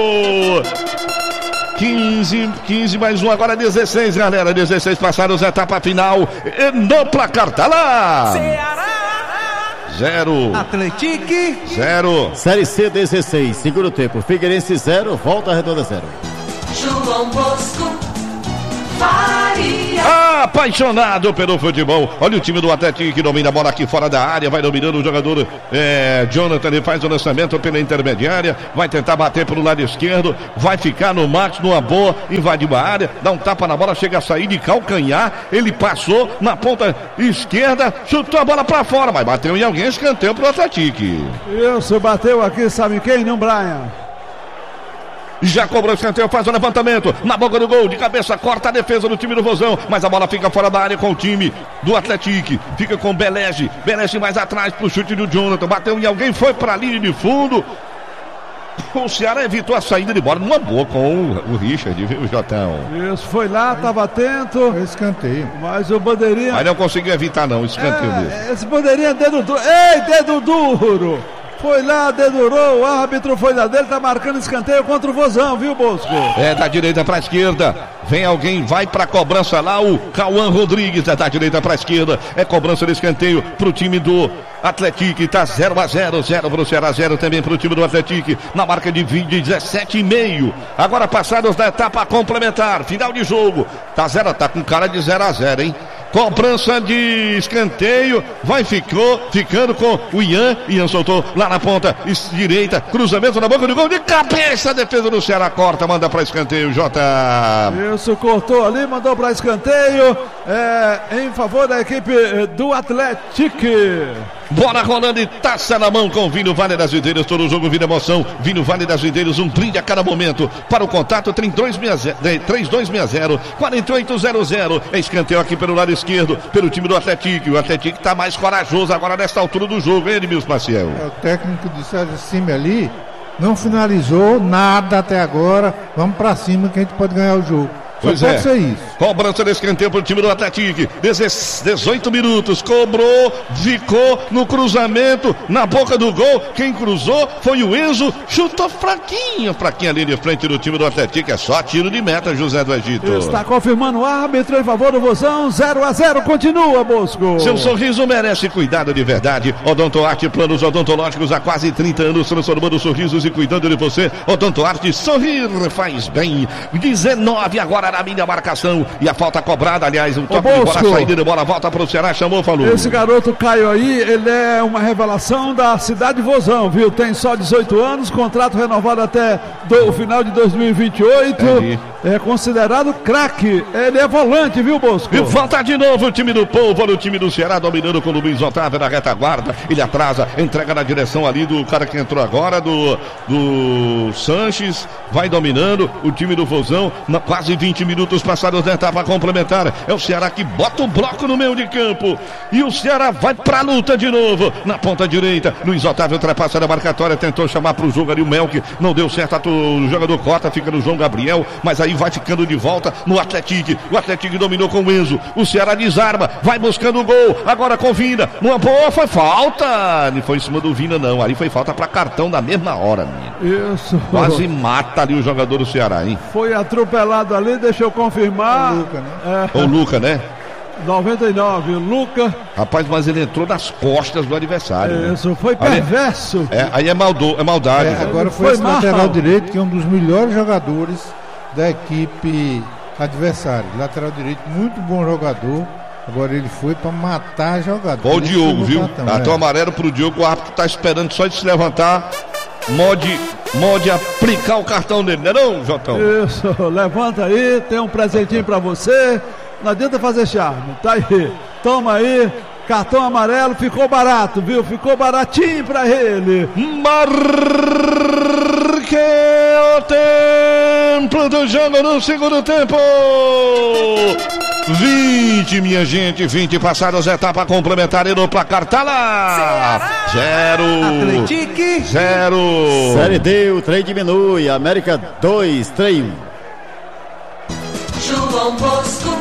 15 mais 1, agora 16, galera. 16 passaram a etapa final. E no placar tá lá. Ceará 0. Atlético 0. Série C 16, segundo tempo. Figueirense 0, Volta Redonda 0. João Bosco Faria. Apaixonado pelo futebol. Olha o time do Atlético que domina a bola aqui fora da área. Vai dominando o jogador Jonathan. Ele faz o lançamento pela intermediária. Vai tentar bater pelo lado esquerdo. Vai ficar no Max, numa boa. Invade uma área. Dá um tapa na bola. Chega a sair de calcanhar. Ele passou na ponta esquerda. Chutou a bola pra fora. Mas bateu em alguém. Escanteio pro Atlético. Isso, bateu aqui. Sabe quem? Não, Brian. Já cobrou o escanteio, faz o levantamento na boca do gol, de cabeça, corta a defesa do time do Vozão, mas a bola fica fora da área com o time do Atlético, fica com Belege mais atrás pro chute do Jonathan, bateu em alguém, foi pra linha de fundo. O Ceará evitou a saída de bola numa boa com o Richard, viu, Jotão? Isso, foi lá, tava atento. É escanteio. Mas o bandeirinha... Mas não conseguiu evitar não, escanteio mesmo. Esse bandeirinha, dedo duro. Ei, dedo duro! Foi lá, dedurou, o árbitro foi lá dele, tá marcando escanteio contra o Vozão, viu, Bosco? É da direita pra esquerda, vem alguém, vai pra cobrança lá, o Cauã Rodrigues, é da direita pra esquerda, é cobrança de escanteio pro time do Atlético, tá 0-0, 0 pro Ceará, 0 também pro time do Atlético, na marca de 17,5. Agora passados da etapa complementar, final de jogo, tá 0, tá com cara de 0-0, hein? Cobrança de escanteio, vai ficando com o Ian soltou lá na ponta direita, cruzamento na boca do gol, de cabeça, a defesa do Ceará corta, manda para escanteio, Jota. Isso, cortou ali, mandou para escanteio, em favor da equipe do Atlético. Bola rolando e taça na mão com o Vinho Vale das Videiras, todo o jogo vira emoção. Vinho Vale das Videiras, um brinde a cada momento. Para o contato, 3260-4800. É escanteio aqui pelo lado esquerdo, pelo time do Atlético. O Atlético está mais corajoso agora nesta altura do jogo, hein, Edmilson Maciel? O técnico disse assim ali, não finalizou nada até agora. Vamos para cima que a gente pode ganhar o jogo. Pois pode ser isso. Cobrança de escanteio para o time do Atlético. 18 minutos. Cobrou, ficou no cruzamento, na boca do gol. Quem cruzou foi o Enzo. Chutou fraquinho ali de frente do time do Atlético. É só tiro de meta, José do Egito. Está confirmando o árbitro em favor do Vozão. 0-0. Continua, Bosco. Seu sorriso merece cuidado de verdade. Odontoarte, planos odontológicos há quase 30 anos, transformando sorrisos e cuidando de você. Odontoarte, sorrir faz bem. 19 agora na minha marcação. E a falta cobrada, aliás, o toque de bola, a saída de bola, volta para o Ceará, chamou, falou. Esse garoto Caio aí, ele é uma revelação da cidade de Vozão, viu? Tem só 18 anos, contrato renovado até o final de 2028. É considerado craque. Ele é volante, viu, Bosco? E volta de novo o time do povo, olha o time do Ceará dominando com o Luiz Otávio na retaguarda. Ele atrasa, entrega na direção ali do cara que entrou agora, do Sanches. Vai dominando o time do Vozão, quase 20 minutos passados da etapa complementar. É o Ceará que bota o bloco no meio de campo. E o Ceará vai pra luta de novo. Na ponta direita, Luiz Otávio ultrapassa a marcatória, tentou chamar pro jogo ali o Melk. Não deu certo, o jogador Cota fica no João Gabriel, mas aí vai ficando de volta no Atlético. O Atlético dominou com o Enzo. O Ceará desarma, vai buscando o gol. Agora com Vina. Uma boa, foi falta. Não foi em cima do Vina, não. Ali foi falta pra cartão na mesma hora, menino. Isso. Quase mata ali o jogador do Ceará, hein? Foi atropelado ali, deixa eu confirmar. O Luca, né? 99, Luca. Rapaz, mas ele entrou nas costas do adversário. Isso, né? Foi perverso. Aí é maldade. Agora foi esse lateral direito, que é um dos melhores jogadores da equipe adversária. Lateral direito, muito bom jogador. Agora ele foi para matar jogador. Ó o Diogo, viu? Cartão amarelo pro Diogo, o árbitro tá esperando só de se levantar. Mode aplicar o cartão dele, não é não, Jotão? Isso, levanta aí, tem um presentinho pra você. Não adianta fazer charme, tá aí. Toma aí, cartão amarelo, ficou barato, viu? Ficou baratinho pra ele. Marque o tempo do jogo no segundo tempo. 20, minha gente, 20 passadas, etapa complementar e no placar tá lá. 0. Atletique. 0. Série D, o trem diminui. América 2, trem 1. João Bosco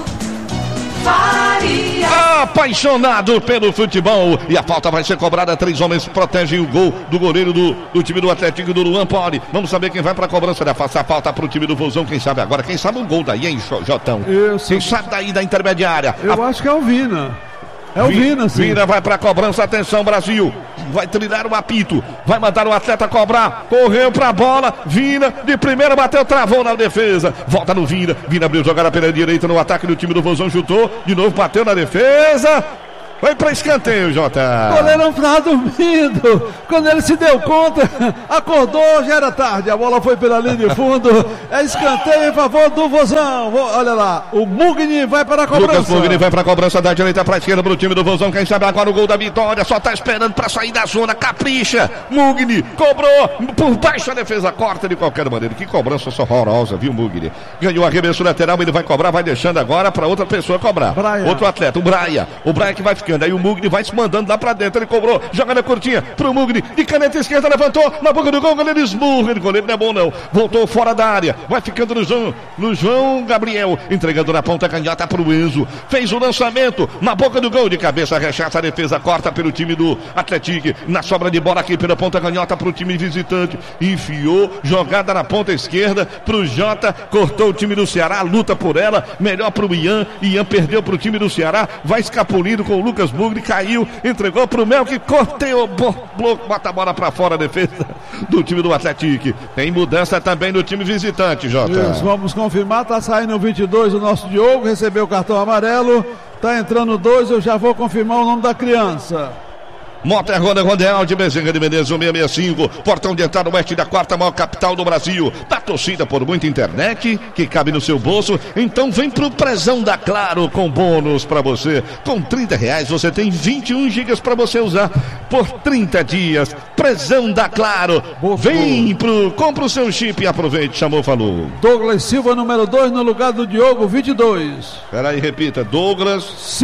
Faria. Apaixonado pelo futebol. E a falta vai ser cobrada. 3 homens protegem o gol do goleiro do time do Atlético, do Luan Poli. Vamos saber quem vai pra cobrança da face. A falta pro time do Vozão. Quem sabe agora? Quem sabe o gol daí, hein, Jotão? Quem sabe daí da intermediária? Eu acho que é o Vina. É o Vina, sim. Vina vai pra cobrança. Atenção, Brasil. Vai trilhar o apito. Vai mandar o atleta cobrar. Correu pra bola. Vina de primeira bateu, travou na defesa. Volta no Vina. Vina abriu jogada pela direita no ataque do time do Vozão. Chutou. De novo bateu na defesa. Foi pra escanteio, Jota. O goleirão estava dormindo. Quando ele se deu conta, acordou, já era tarde. A bola foi pela linha de fundo. É escanteio em favor do Vozão. Olha lá, o Mugni vai para a cobrança. Lucas Mugni vai para a cobrança da direita para a esquerda para o time do Vozão. Quem sabe agora o gol da vitória. Só tá esperando para sair da zona. Capricha. Mugni cobrou por baixo a defesa. Corta de qualquer maneira. Que cobrança horrorosa, viu, Mugni? Ganhou arremesso lateral. Ele vai cobrar, vai deixando agora para outra pessoa cobrar. Outro atleta, o Braia. O Braia que vai ficar. Aí o Mugni vai se mandando lá pra dentro. Ele cobrou, jogada curtinha pro Mugni. De caneta esquerda, levantou na boca do gol. O goleiro esmurra. O goleiro não é bom, não. Voltou fora da área. Vai ficando no João Gabriel. Entregando na ponta canhota pro Enzo. Fez o lançamento na boca do gol. De cabeça, rechaça a defesa. Corta pelo time do Atlético. Na sobra de bola aqui pela ponta canhota pro time visitante. Enfiou, jogada na ponta esquerda pro Jota. Cortou o time do Ceará. Luta por ela. Melhor pro Ian. Ian perdeu pro time do Ceará. Vai escapulindo com o Lucas Mugni, caiu, entregou pro Mel que corteou, bota a bola pra fora a defesa do time do Atlético. Tem mudança também no time visitante, Jota. Isso, vamos confirmar, tá saindo o 22 o nosso Diogo, recebeu o cartão amarelo, tá entrando 2, eu já vou confirmar o nome da criança. Motor Honda Rodeal de Bezerra de Menezes 165, portão de entrada oeste da 4ª maior capital do Brasil. Da torcida por muita internet que cabe no seu bolso. Então vem pro Prezão da Claro com bônus pra você. Com R$30 você tem 21 gigas pra você usar por 30 dias. Prezão da Claro. Vem compra o seu chip e aproveite. Chamou, falou. Douglas Silva, número 2, no lugar do Diogo, 22. Peraí, repita. Douglas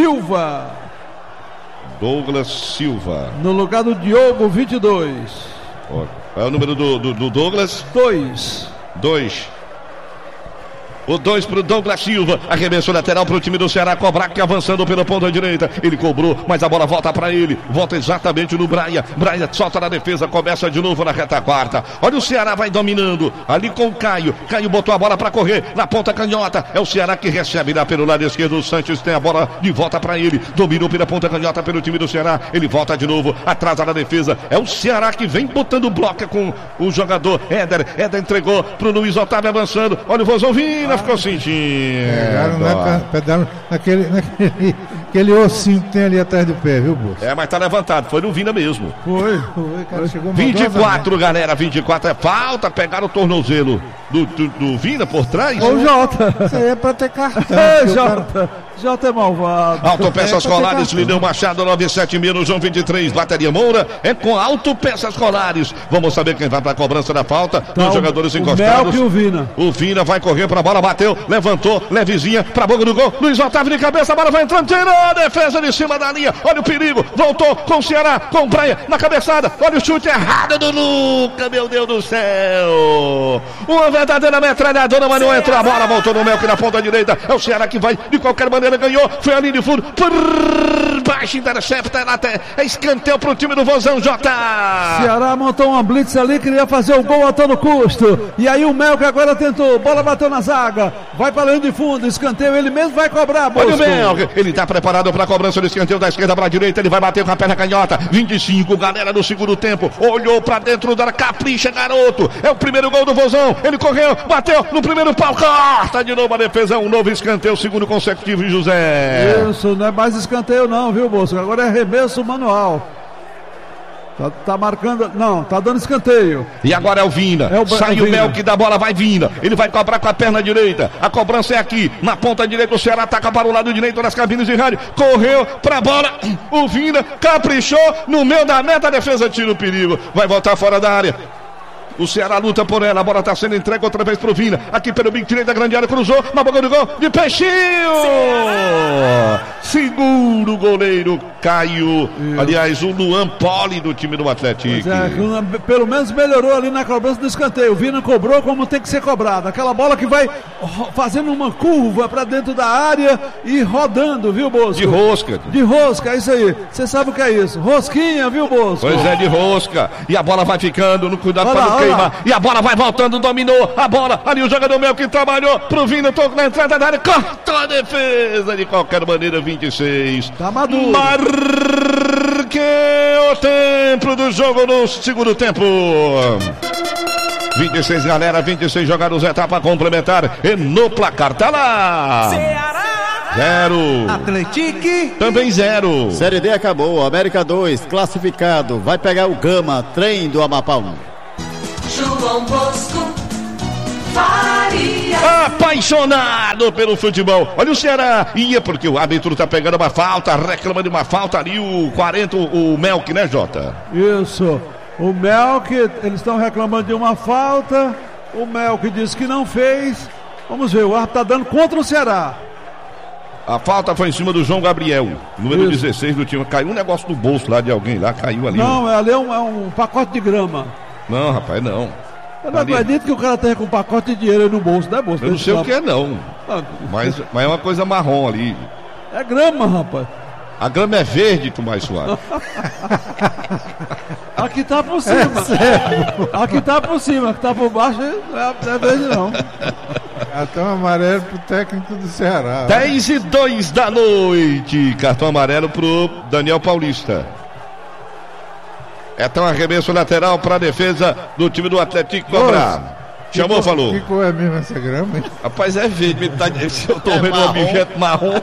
Silva. Douglas Silva. No lugar do Diogo, 22. Qual é o número do Douglas? 2. O 2 pro Douglas Silva. Arremesso lateral pro time do Ceará. Kobrac avançando pela ponta direita. Ele cobrou, mas a bola volta pra ele. Volta exatamente no Braia. Braia solta na defesa. Começa de novo na retaguarda. Olha o Ceará vai dominando. Ali com o Caio. Caio botou a bola pra correr. Na ponta canhota. É o Ceará que recebe lá pelo lado esquerdo. O Santos tem a bola de volta pra ele. Dominou pela ponta canhota pelo time do Ceará. Ele volta de novo. Atrasa na defesa. É o Ceará que vem botando bloco com o jogador Éder. Éder entregou pro Luiz Otávio avançando. Olha o Vozão vindo. Ficou sentindo. Pegaram naquele ossinho que tem ali atrás do pé, viu, Bolso? É, mas tá levantado. Foi no Vina mesmo. Foi, cara. Chegou 24, galera. 24 é falta. Pegaram o tornozelo do Vina por trás. Ô, Jota. Isso aí é pra ter cartão. Jota é malvado. Autopeças Colares, Lineu Machado, 976 no João 23. Bateria Moura é com Autopeças Colares. Vamos saber quem vai pra cobrança da falta. Dos jogadores encostados. O Vina. O Vina vai correr pra bola, bateu, levantou, levezinha pra boca do gol. Luiz Otávio de cabeça, a bola vai entrando, tirou a defesa de cima da linha. Olha o perigo, voltou com o Ceará, com o Braia na cabeçada. Olha o chute errado do Luca, meu Deus do céu. Uma verdadeira metralhadora, mas não entrou a bola, voltou no Melk na ponta direita. É o Ceará que vai, de qualquer maneira, ganhou. Foi ali de fundo, por baixo, intercepta, é escanteio pro time do Vozão, Jota. Ceará montou uma blitz ali, queria fazer o gol a todo custo. E aí o Melk agora tentou, bola bateu na zaga, vai para a linha de fundo, escanteio, ele mesmo vai cobrar. Olha o Melk, ele tá preparado para a cobrança do escanteio da esquerda para a direita, ele vai bater com a perna canhota. 25, galera do segundo tempo, olhou para dentro da capricha, garoto. É o primeiro gol do Vozão, ele correu, bateu no primeiro pau, corta de novo a defesa, um novo escanteio, segundo consecutivo, José. Isso, não é mais escanteio não, viu, Bolso? Agora é arremesso manual. Tá marcando, não, tá dando escanteio. E agora é o Vina, sai o Melk da bola, vai Vina. Ele vai cobrar com a perna direita. A cobrança é aqui, na ponta direita. O Ceará ataca para o lado direito das cabines de rádio. Correu pra bola, o Vina caprichou no meio da meta. A defesa tira o perigo, vai voltar fora da área. O Ceará luta por ela. A bola está sendo entregue outra vez pro Vina. Aqui pelo bico direito da grande área. Cruzou na boca do gol de Peixinho. Segura o goleiro Caio. Aliás, o Luan Poli do time do Atlético. Pelo menos melhorou ali na cobrança do escanteio. O Vina cobrou como tem que ser cobrado. Aquela bola que vai fazendo uma curva para dentro da área e rodando, viu, Bosco? De rosca. De rosca, é isso aí. Você sabe o que é isso? Rosquinha, viu, Bosco? Pois é, de rosca. E a bola vai ficando no cuidado para não queimar. E a bola vai voltando, dominou a bola. Ali o jogador meu que trabalhou pro Vina, toco na entrada da área, cortou a defesa de qualquer maneira, 26. Tá maduro. Marque o tempo do jogo no segundo tempo. 26, galera, 26 jogados, etapa complementar. E no placar tá lá. Ceará 0. Atlético Também 0. Série D acabou, América 2, classificado. Vai pegar o Gama, trem do Amapá 1. João Bosco Faria. Apaixonado pelo futebol. Olha o Ceará. Ia porque o árbitro tá pegando uma falta, reclama de uma falta ali o 40, o Melk, né, Jota? Isso. O Melk, eles estão reclamando de uma falta. O Melk disse que não fez. Vamos ver, o árbitro tá dando contra o Ceará. A falta foi em cima do João Gabriel, número 16 do time. Caiu um negócio do bolso lá de alguém lá, caiu ali. Não, ali é um pacote de grama. Não, rapaz, não. Eu não acredito que o cara tenha com um pacote de dinheiro aí no bolso, né, bolso? Eu não sei o que é, não. Mas é uma coisa marrom ali. É grama, rapaz. A grama é verde, tu mais suave. Aqui tá por cima. Aqui tá por cima, aqui tá por baixo não é verde, não. Cartão amarelo pro técnico do Ceará. 10:02 da noite. Cartão amarelo pro Daniel Paulista. Então arremesso lateral para a defesa do time do Atlético cobrar. Chamou, falou. Que cor é mesmo essa grama, hein? Rapaz, é verde. Se eu tô vendo um objeto marrom.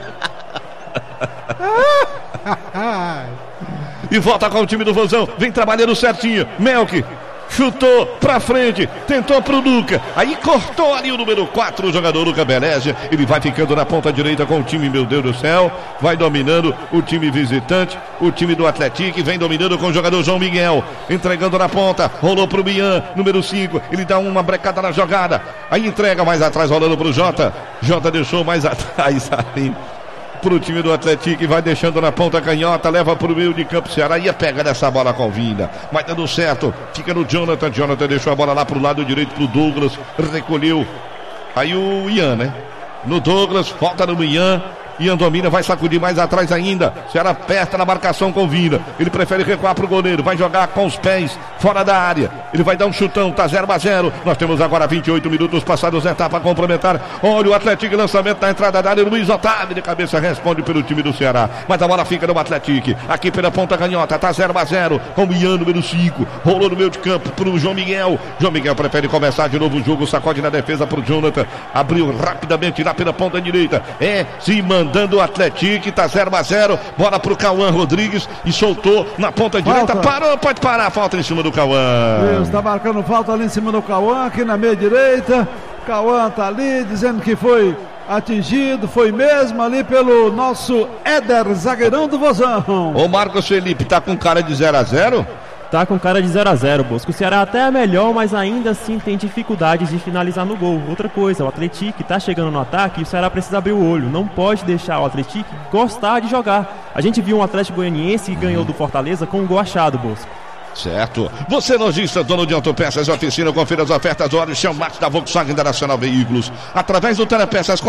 E volta com o time do Vozão. Vem trabalhando certinho. Melk chutou pra frente, tentou pro Luca, aí cortou ali o número 4, o jogador Luca Beleza. Ele vai ficando na ponta direita com o time, meu Deus do céu, vai dominando o time visitante, o time do Atlético, vem dominando com o jogador João Miguel, entregando na ponta, rolou pro Bian, número 5, ele dá uma brecada na jogada, aí entrega mais atrás, rolando pro Jota deixou mais atrás ali pro time do Atlético e vai deixando na ponta canhota, leva pro meio de campo Ceará, ia pegar dessa bola com Vinda, vai dando certo, fica no Jonathan deixou a bola lá pro lado direito pro Douglas, recolheu, aí o Ian, né? No Douglas, falta no Ian, Ian domina, vai sacudir mais atrás ainda, Ceará aperta na marcação com Vinda, ele prefere recuar pro goleiro, vai jogar com os pés, fora da área, ele vai dar um chutão, tá 0-0, nós temos agora 28 minutos passados, etapa complementar, olha o Atlético, lançamento na entrada da área, Luiz Otávio de cabeça responde pelo time do Ceará, mas a bola fica no Atlético, aqui pela ponta canhota, tá 0-0, com o Ian, número 5, rolou no meio de campo pro João Miguel prefere começar de novo o jogo, sacode na defesa pro Jonathan, abriu rapidamente lá pela ponta direita, se mandando o Atlético, tá 0-0, bola pro Cauã Rodrigues e soltou na ponta direita, parou, pode parar, falta em cima do Cauã. Está marcando falta ali em cima do Cauã, aqui na meia direita, Cauã tá ali dizendo que foi atingido, foi mesmo ali pelo nosso Éder, zagueirão do Vozão. O Marcos Felipe tá com cara de 0-0? Tá com cara de 0-0, Bosco. O Ceará até é melhor, mas ainda assim tem dificuldades de finalizar no gol. Outra coisa, o Atlético tá chegando no ataque e o Ceará precisa abrir o olho. Não pode deixar o Atlético gostar de jogar. A gente viu um Atlético Goianiense que ganhou do Fortaleza com um gol achado, Bosco. Certo. Você lojista, dono de autopeças e oficina, confira as ofertas do óleo Chamate da Volkswagen da Nacional Veículos. Através do Telepeças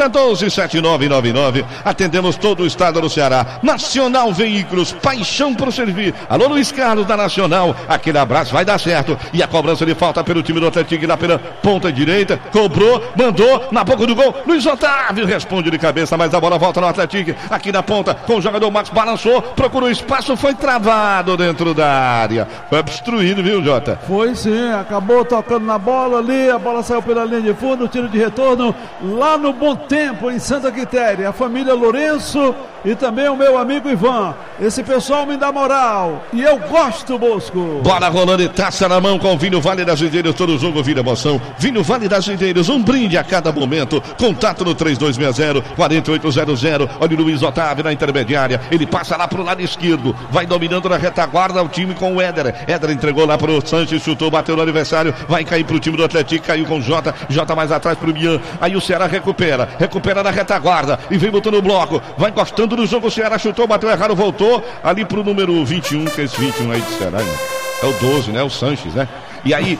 4012-7999. Atendemos todo o estado do Ceará. Nacional Veículos, paixão por servir. Alô, Luiz Carlos da Nacional. Aquele abraço, vai dar certo. E a cobrança de falta pelo time do Atlético lá pela ponta direita. Cobrou, mandou na boca do gol. Luiz Otávio responde de cabeça, mas a bola volta no Atlético. Aqui na ponta, com o jogador Max, balançou, procurou espaço, foi travado dentro da área. Foi obstruído, viu, Jota? Foi sim, acabou tocando na bola ali, a bola saiu pela linha de fundo, tiro de retorno lá no Bom Tempo, em Santa Quitéria. A família Lourenço e também o meu amigo Ivan. Esse pessoal me dá moral e eu gosto, Bosco. Bola rolando e taça na mão com Vinho Vale das Videiras. Todo jogo vira emoção. Vinho Vale das Videiras, um brinde a cada momento. Contato no 3260-4800. Olha o Luiz Otávio na intermediária. Ele passa lá pro lado esquerdo. Vai dominando na retaguarda o time com o Éder. Éder entregou lá pro Sanches, chutou, bateu no adversário. Vai cair pro time do Atlético. Caiu com o Jota. Jota mais atrás pro Mian. Aí o Ceará recupera na retaguarda e vem botando o bloco, vai encostando no jogo, o Ceará chutou, bateu errado, voltou ali pro número 21, que é esse 21 aí de Ceará, né? É o 12, né? O Sanches, né? E aí,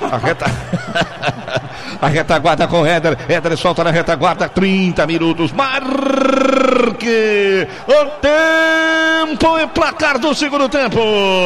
a retaguarda com o Éder. Éder solta na retaguarda, 30 minutos. Marque o tempo e placar do segundo tempo.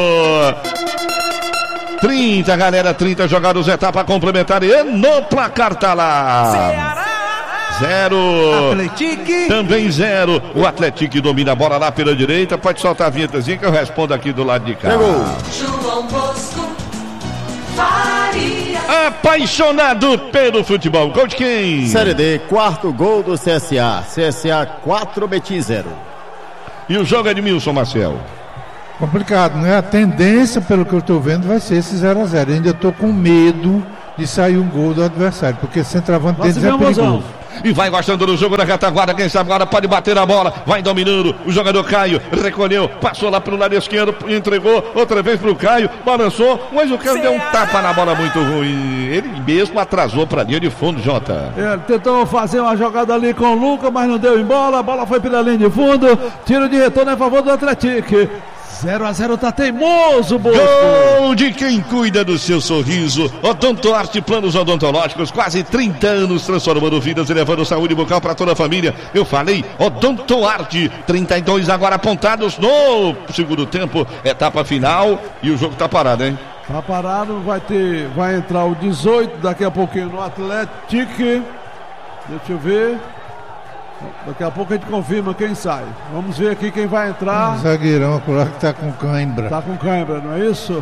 30, galera, 30 jogados, etapa complementar e no placar tá lá. Ceará. 0. Atlético. Também 0. O Atlético domina a bola lá pela direita. Pode soltar a vinhetazinha que eu respondo aqui do lado de cá. Pegou. João Bosco Faria. Apaixonado pelo futebol. Gol de quem? Série D, quarto gol do CSA. CSA 4, Betim 0. E o jogo é de Milson Marcel. Complicado, né? A tendência, pelo que eu estou vendo, vai ser esse 0-0. Ainda estou com medo de sair um gol do adversário, porque centroavante deles é perigoso. E vai gostando do jogo na retaguarda, quem sabe agora pode bater a bola, vai dominando, o jogador Caio, recolheu, passou lá pro lado esquerdo, entregou, outra vez pro Caio, balançou, mas o Caio deu um tapa na bola muito ruim, ele mesmo atrasou pra linha de fundo, Jota. Ele tentou fazer uma jogada ali com o Lucas, mas não deu em bola, a bola foi pela linha de fundo, tiro de retorno a favor do Atlético. 0-0 tá teimoso, Bosco. Gol de quem cuida do seu sorriso. Odontoarte Planos Odontológicos, quase 30 anos transformando vidas e levando saúde bucal para toda a família. Eu falei, Odontoarte, 32 agora apontados no segundo tempo, etapa final e o jogo tá parado, hein? Tá parado, vai entrar o 18 daqui a pouquinho no Atlético. Deixa eu ver. Daqui a pouco a gente confirma quem sai. Vamos ver aqui quem vai entrar. Um zagueirão acolá que tá com cãibra. Tá com cãibra, não é isso?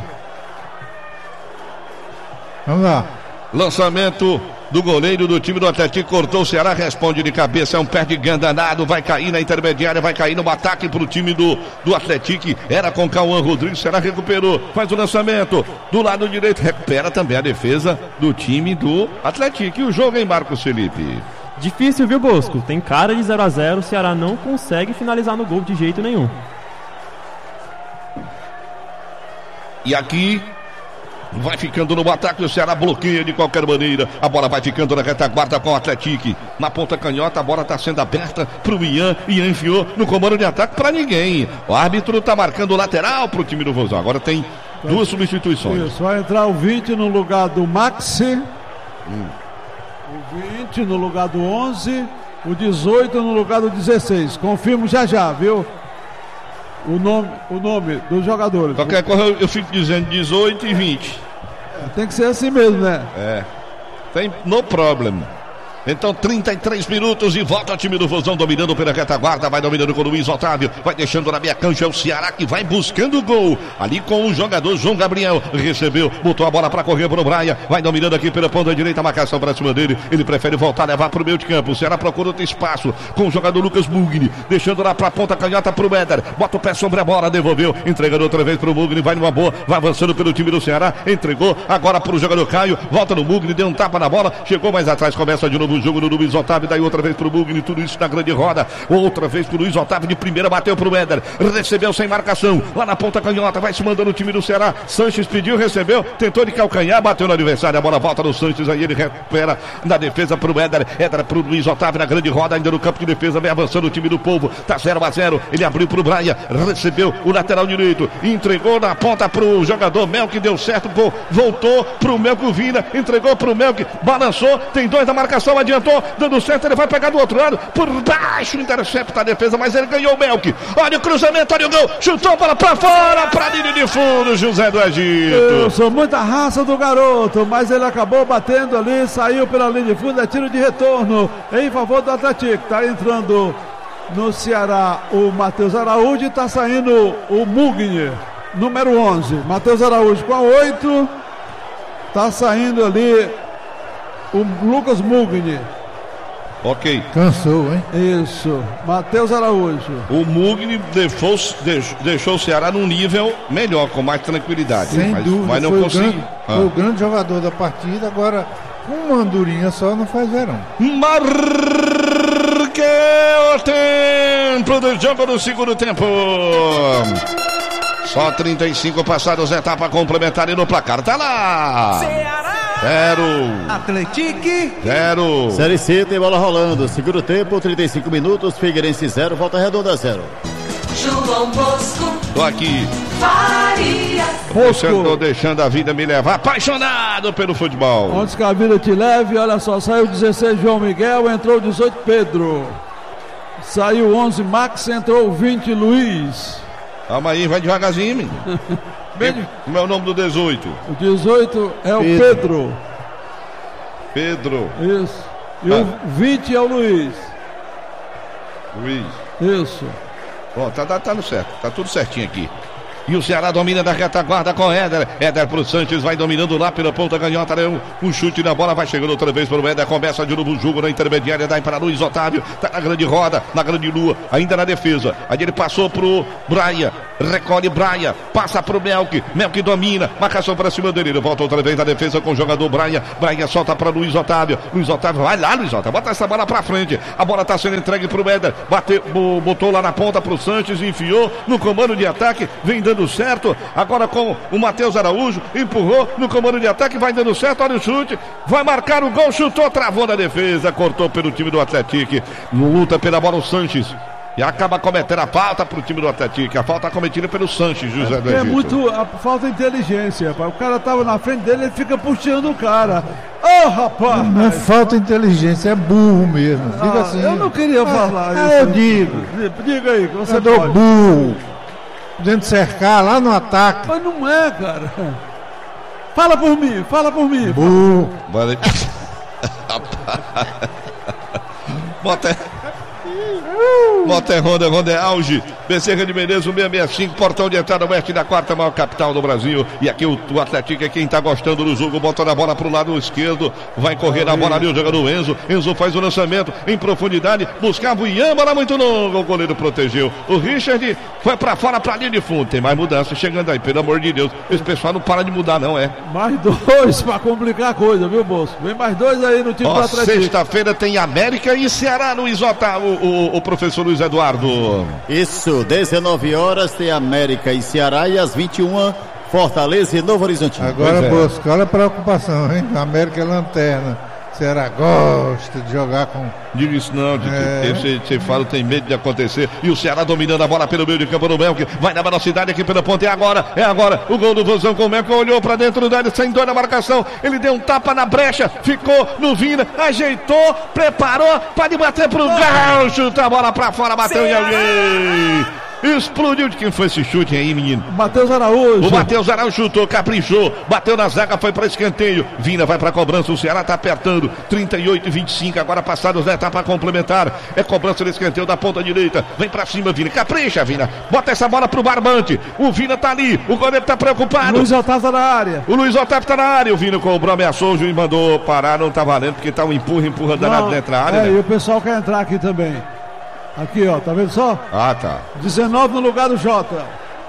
Vamos lá. Lançamento do goleiro do time do Atlético, cortou o Ceará, responde de cabeça, é um pé de gandanado, vai cair na intermediária, vai cair no ataque pro time do Atlético, era com Cauã Rodrigues, Ceará recuperou, faz o lançamento, do lado direito, recupera também a defesa do time do Atlético. E o jogo, hein, Marcos Felipe? Difícil, viu, Bosco? Tem cara de 0-0, o Ceará não consegue finalizar no gol de jeito nenhum. E aqui vai ficando no ataque, o Ceará bloqueia de qualquer maneira, a bola vai ficando na retaguarda com o Atlético, na ponta canhota, a bola está sendo aberta pro Ian enfiou no comando de ataque para ninguém, o árbitro está marcando o lateral pro time do Vozão, agora tem duas substituições. Isso, vai entrar o 20 no lugar do Maxi, o 20 no lugar do 11, o 18 no lugar do 16, confirmo já, viu? O nome dos jogadores. Qualquer coisa eu fico dizendo 18 e 20. Tem que ser assim mesmo, né? Tem no problem. Então 33 minutos e volta o time do Vozão dominando pela retaguarda, vai dominando com o Luiz Otávio, vai deixando na meia cancha, é o Ceará que vai buscando o gol, ali com o jogador João Gabriel, recebeu, botou a bola para correr pro Braia, vai dominando aqui pela ponta direita, a marcação para cima dele, ele prefere voltar, levar pro meio de campo, o Ceará procura outro espaço, com o jogador Lucas Mugni, deixando lá pra ponta canhota pro Éder, bota o pé sobre a bola, devolveu, entregando outra vez pro Mugni, vai numa boa, vai avançando pelo time do Ceará, entregou, agora pro jogador Caio, volta no Mugni, deu um tapa na bola, chegou mais atrás, começa de novo o jogo no Luiz Otávio, daí outra vez pro Mugni, tudo isso na grande roda, outra vez pro Luiz Otávio, de primeira bateu pro Éder, recebeu sem marcação, lá na ponta canhota, vai se mandando o time do Ceará, Sanches pediu, recebeu, tentou de calcanhar, bateu no adversário, a bola volta no Sanches, aí ele recupera na defesa pro Éder pro Luiz Otávio, na grande roda, ainda no campo de defesa, vem avançando o time do Povo, tá 0-0, ele abriu pro Braia, recebeu o lateral direito, entregou na ponta pro jogador Melk, deu certo, voltou pro Melk Vina, entregou pro Melk, balançou, tem dois na marcação, adiantou, dando certo, ele vai pegar do outro lado, por baixo, intercepta a defesa, mas ele ganhou o Melk, olha o cruzamento, olha o gol, chutou a bola pra fora, pra linha de fundo, José do Egito. Eu sou muita raça do garoto, mas ele acabou batendo ali, saiu pela linha de fundo, é tiro de retorno, em favor do Atlético, tá entrando no Ceará o Matheus Araújo e tá saindo o Mugni, número 11, Matheus Araújo com a 8, tá saindo ali o Lucas Mugni. Ok. Cansou, hein? Isso. Matheus Araújo. O Mugni deixou o Ceará num nível melhor, com mais tranquilidade. Sem dúvida. Mas não foi conseguiu. Foi o grande jogador da partida. Agora, com uma andorinha só não faz verão. Marque o tempo do jogo no segundo tempo. Só 35 passados, etapa complementar e no placar. Tá lá. Ceará. 0. Atletique. 0. Série C tem bola rolando. Segundo tempo, 35 minutos. Figueirense 0, Volta Redonda 0. João Bosco. Tô aqui. Faria. Tô deixando a vida me levar. Apaixonado pelo futebol. Antes que a vida te leve, olha só, saiu 16 João Miguel, entrou 18 Pedro. Saiu 11 Max, entrou 20 Luiz. Calma aí, vai devagarzinho, menino. Como é o nome do 18? O 18 é o Pedro. Pedro. Isso. E o 20 é o Luiz. Luiz. Isso. Bom, tá no certo. Tá tudo certinho aqui. E o Ceará domina da retaguarda com Éder. Éder pro Sanches, vai dominando lá pela ponta canhota. Um chute na bola, vai chegando outra vez pro Éder. Começa de novo o jogo na intermediária. Dá para Luiz Otávio. Tá na grande roda, na grande lua. Ainda na defesa. Aí ele passou pro Braia. Recolhe Braia. Passa pro Melk. Melk domina. Marcação pra cima dele. Ele volta outra vez na defesa com o jogador Braia. Braia solta pra Luiz Otávio. Luiz Otávio, vai lá, Luiz Otávio. Bota essa bola pra frente. A bola tá sendo entregue pro Éder. Botou lá na ponta pro Sanches. Enfiou no comando de ataque. Vem dando certo, agora com o Matheus Araújo, empurrou no comando de ataque, vai dando certo, olha o chute, vai marcar o gol, chutou, travou na defesa, cortou pelo time do Atlético, luta pela bola o Sanches, e acaba cometendo a falta pro time do Atlético, a falta cometida pelo Sanches, José do Egito. É muito, a falta de inteligência, o cara tava na frente dele, ele fica puxando o cara. Ô, rapaz! Não é falta de inteligência, é burro mesmo. Diga assim. Eu não queria falar isso. Eu digo. Diga aí, que você pode. Burro. Podendo cercar lá no ataque. Mas não é, cara. Fala por mim. Burro. Moté Honda é auge. Bezerra de Menezes, 665, portão de entrada oeste da quarta maior capital do Brasil. E aqui o Atlético é quem tá gostando do jogo. Botou a bola pro lado esquerdo. Vai correr na bola ali o jogador Enzo. Enzo faz o lançamento em profundidade. Buscava o Ian, bola muito longa. O goleiro protegeu. O Richard foi pra fora, pra linha de fundo. Tem mais mudança chegando aí, pelo amor de Deus. Esse pessoal não para de mudar, não é? Mais 2 pra complicar a coisa, viu, Bolso? Vem mais 2 aí no time do Atlético. Sexta-feira tem América e Ceará, Luiz Otávio, o professor Luiz Eduardo. Isso, 19 horas tem América e Ceará e às 21 Fortaleza e Novo Horizonte. Agora, Bosco, olha a preocupação, hein? A América é lanterna. Ceará gosta de jogar com... Diga isso não, você fala, tem medo de acontecer. E o Ceará dominando a bola pelo meio de campo do Melk. Vai na velocidade aqui pela ponta. É agora. O gol do Vozão com o Melk. Olhou pra dentro da área, sem dor na marcação. Ele deu um tapa na brecha. Ficou no Vina. Ajeitou, preparou. Pode bater pro gol. Chuta a bola pra fora. Bateu em alguém. Explodiu. De quem foi esse chute aí, menino? Matheus Araújo. O Matheus Araújo chutou, caprichou, bateu na zaga, foi para escanteio. Vina vai para cobrança, o Ceará tá apertando. 38-25, agora passados da etapa complementar. É cobrança de escanteio da ponta direita. Vem para cima, Vina. Capricha, Vina. Bota essa bola pro Barbante. O Vina tá ali, o goleiro tá preocupado. Luiz Otávio tá na área. O Luiz Otávio tá na área. O Vina cobrou, ameaçou, o juiz mandou parar, não tá valendo, porque tá um empurra danado dentro da área. Né? E o pessoal quer entrar aqui também. Aqui, ó, tá vendo só? Ah, tá. 19 no lugar do Jota.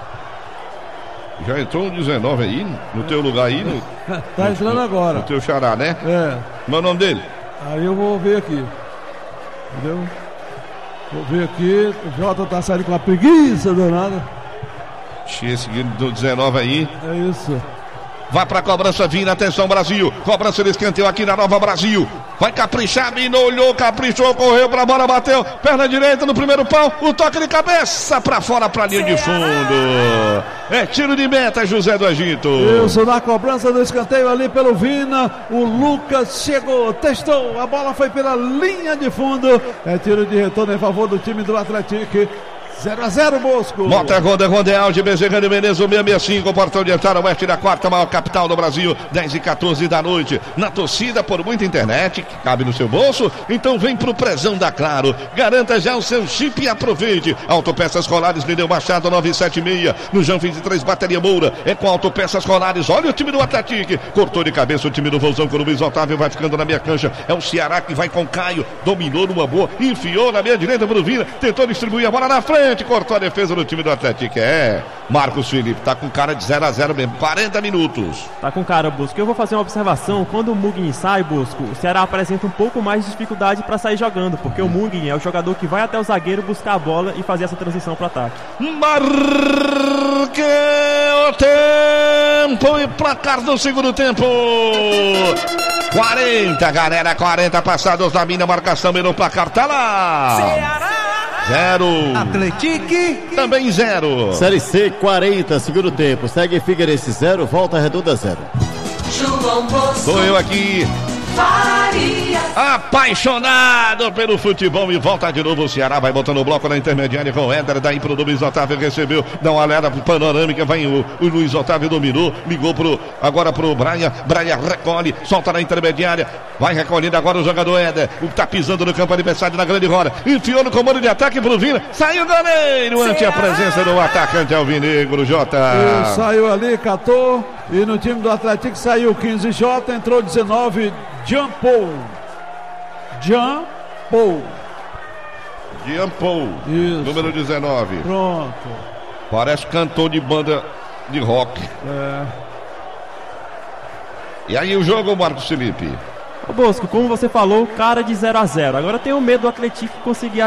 Já entrou um 19 aí, no teu lugar aí? Tá entrando agora. No teu xará, né? É. Como é o nome dele? Aí eu vou ver aqui. Entendeu? Vou ver aqui. O Jota tá saindo com uma preguiça danada. Esse do 19 aí. É isso. Vai pra cobrança, Vina, atenção Brasil, cobrança de escanteio aqui na Nova Brasil, vai caprichar, Vina olhou, caprichou, correu pra bola, bateu, perna direita no primeiro pau, o toque de cabeça pra fora, pra linha de fundo, é tiro de meta, José do Egito. Isso, na cobrança do escanteio ali pelo Vina, o Lucas chegou, testou, a bola foi pela linha de fundo, é tiro de retorno em favor do time do Atlético. 0-0, Bosco. Mota Rondeal de Bezerra de Menezes, 665, portão de entrada oeste da quarta maior capital do Brasil, 10h14 da noite. Na torcida por muita internet, que cabe no seu bolso, então vem pro prezão da Claro. Garanta já o seu chip e aproveite. Autopeças Colares, Lineu Machado, 976. No João 23, Bateria Moura. É com Autopeças Colares. Olha o time do Atlético. Cortou de cabeça o time do Vozão com o Luiz Otávio, vai ficando na minha cancha. É o Ceará que vai com Caio. Dominou numa boa, enfiou na meia direita pro Vina. Tentou distribuir a bola na frente. Cortou a defesa do time do Atlético. Marcos Felipe tá com cara de 0-0 mesmo, 40 minutos. Tá com cara, Bosco. Eu vou fazer uma observação. Quando o Mugni sai, Bosco, o Ceará apresenta um pouco mais de dificuldade para sair jogando, porque o Mugni é o jogador que vai até o zagueiro buscar a bola e fazer essa transição para ataque. Marque o tempo e placar do segundo tempo. 40, galera, 40 passados da minha marcação e no placar tá lá. Ceará 0. Atlético Também 0. Série C, 40, segundo tempo. Segue Figueirense 0, Volta Redonda 0. João Bosco Sou eu aqui, Faria. apaixonado pelo futebol, e volta de novo. O Ceará vai botando o bloco na intermediária com o Éder, daí pro Luiz Otávio, recebeu, dá uma olhada pro panorâmica, vai o Luiz Otávio, dominou, ligou agora pro Brian recolhe, solta na intermediária, vai recolhendo agora o jogador Éder, o que tá pisando no campo adversário na grande roda, enfiou no comando de ataque pro Vina, saiu o goleiro ante a presença do atacante alvinegro, Jota. E saiu ali, catou, e no time do Atlético saiu 15 Jota, entrou 19 Jean Paul. Isso. Número 19. Pronto. Parece cantor de banda de rock. E aí o jogo, Marcos Felipe? Ô Bosco, como você falou, cara de 0-0. Agora eu tenho medo do Atlético conseguir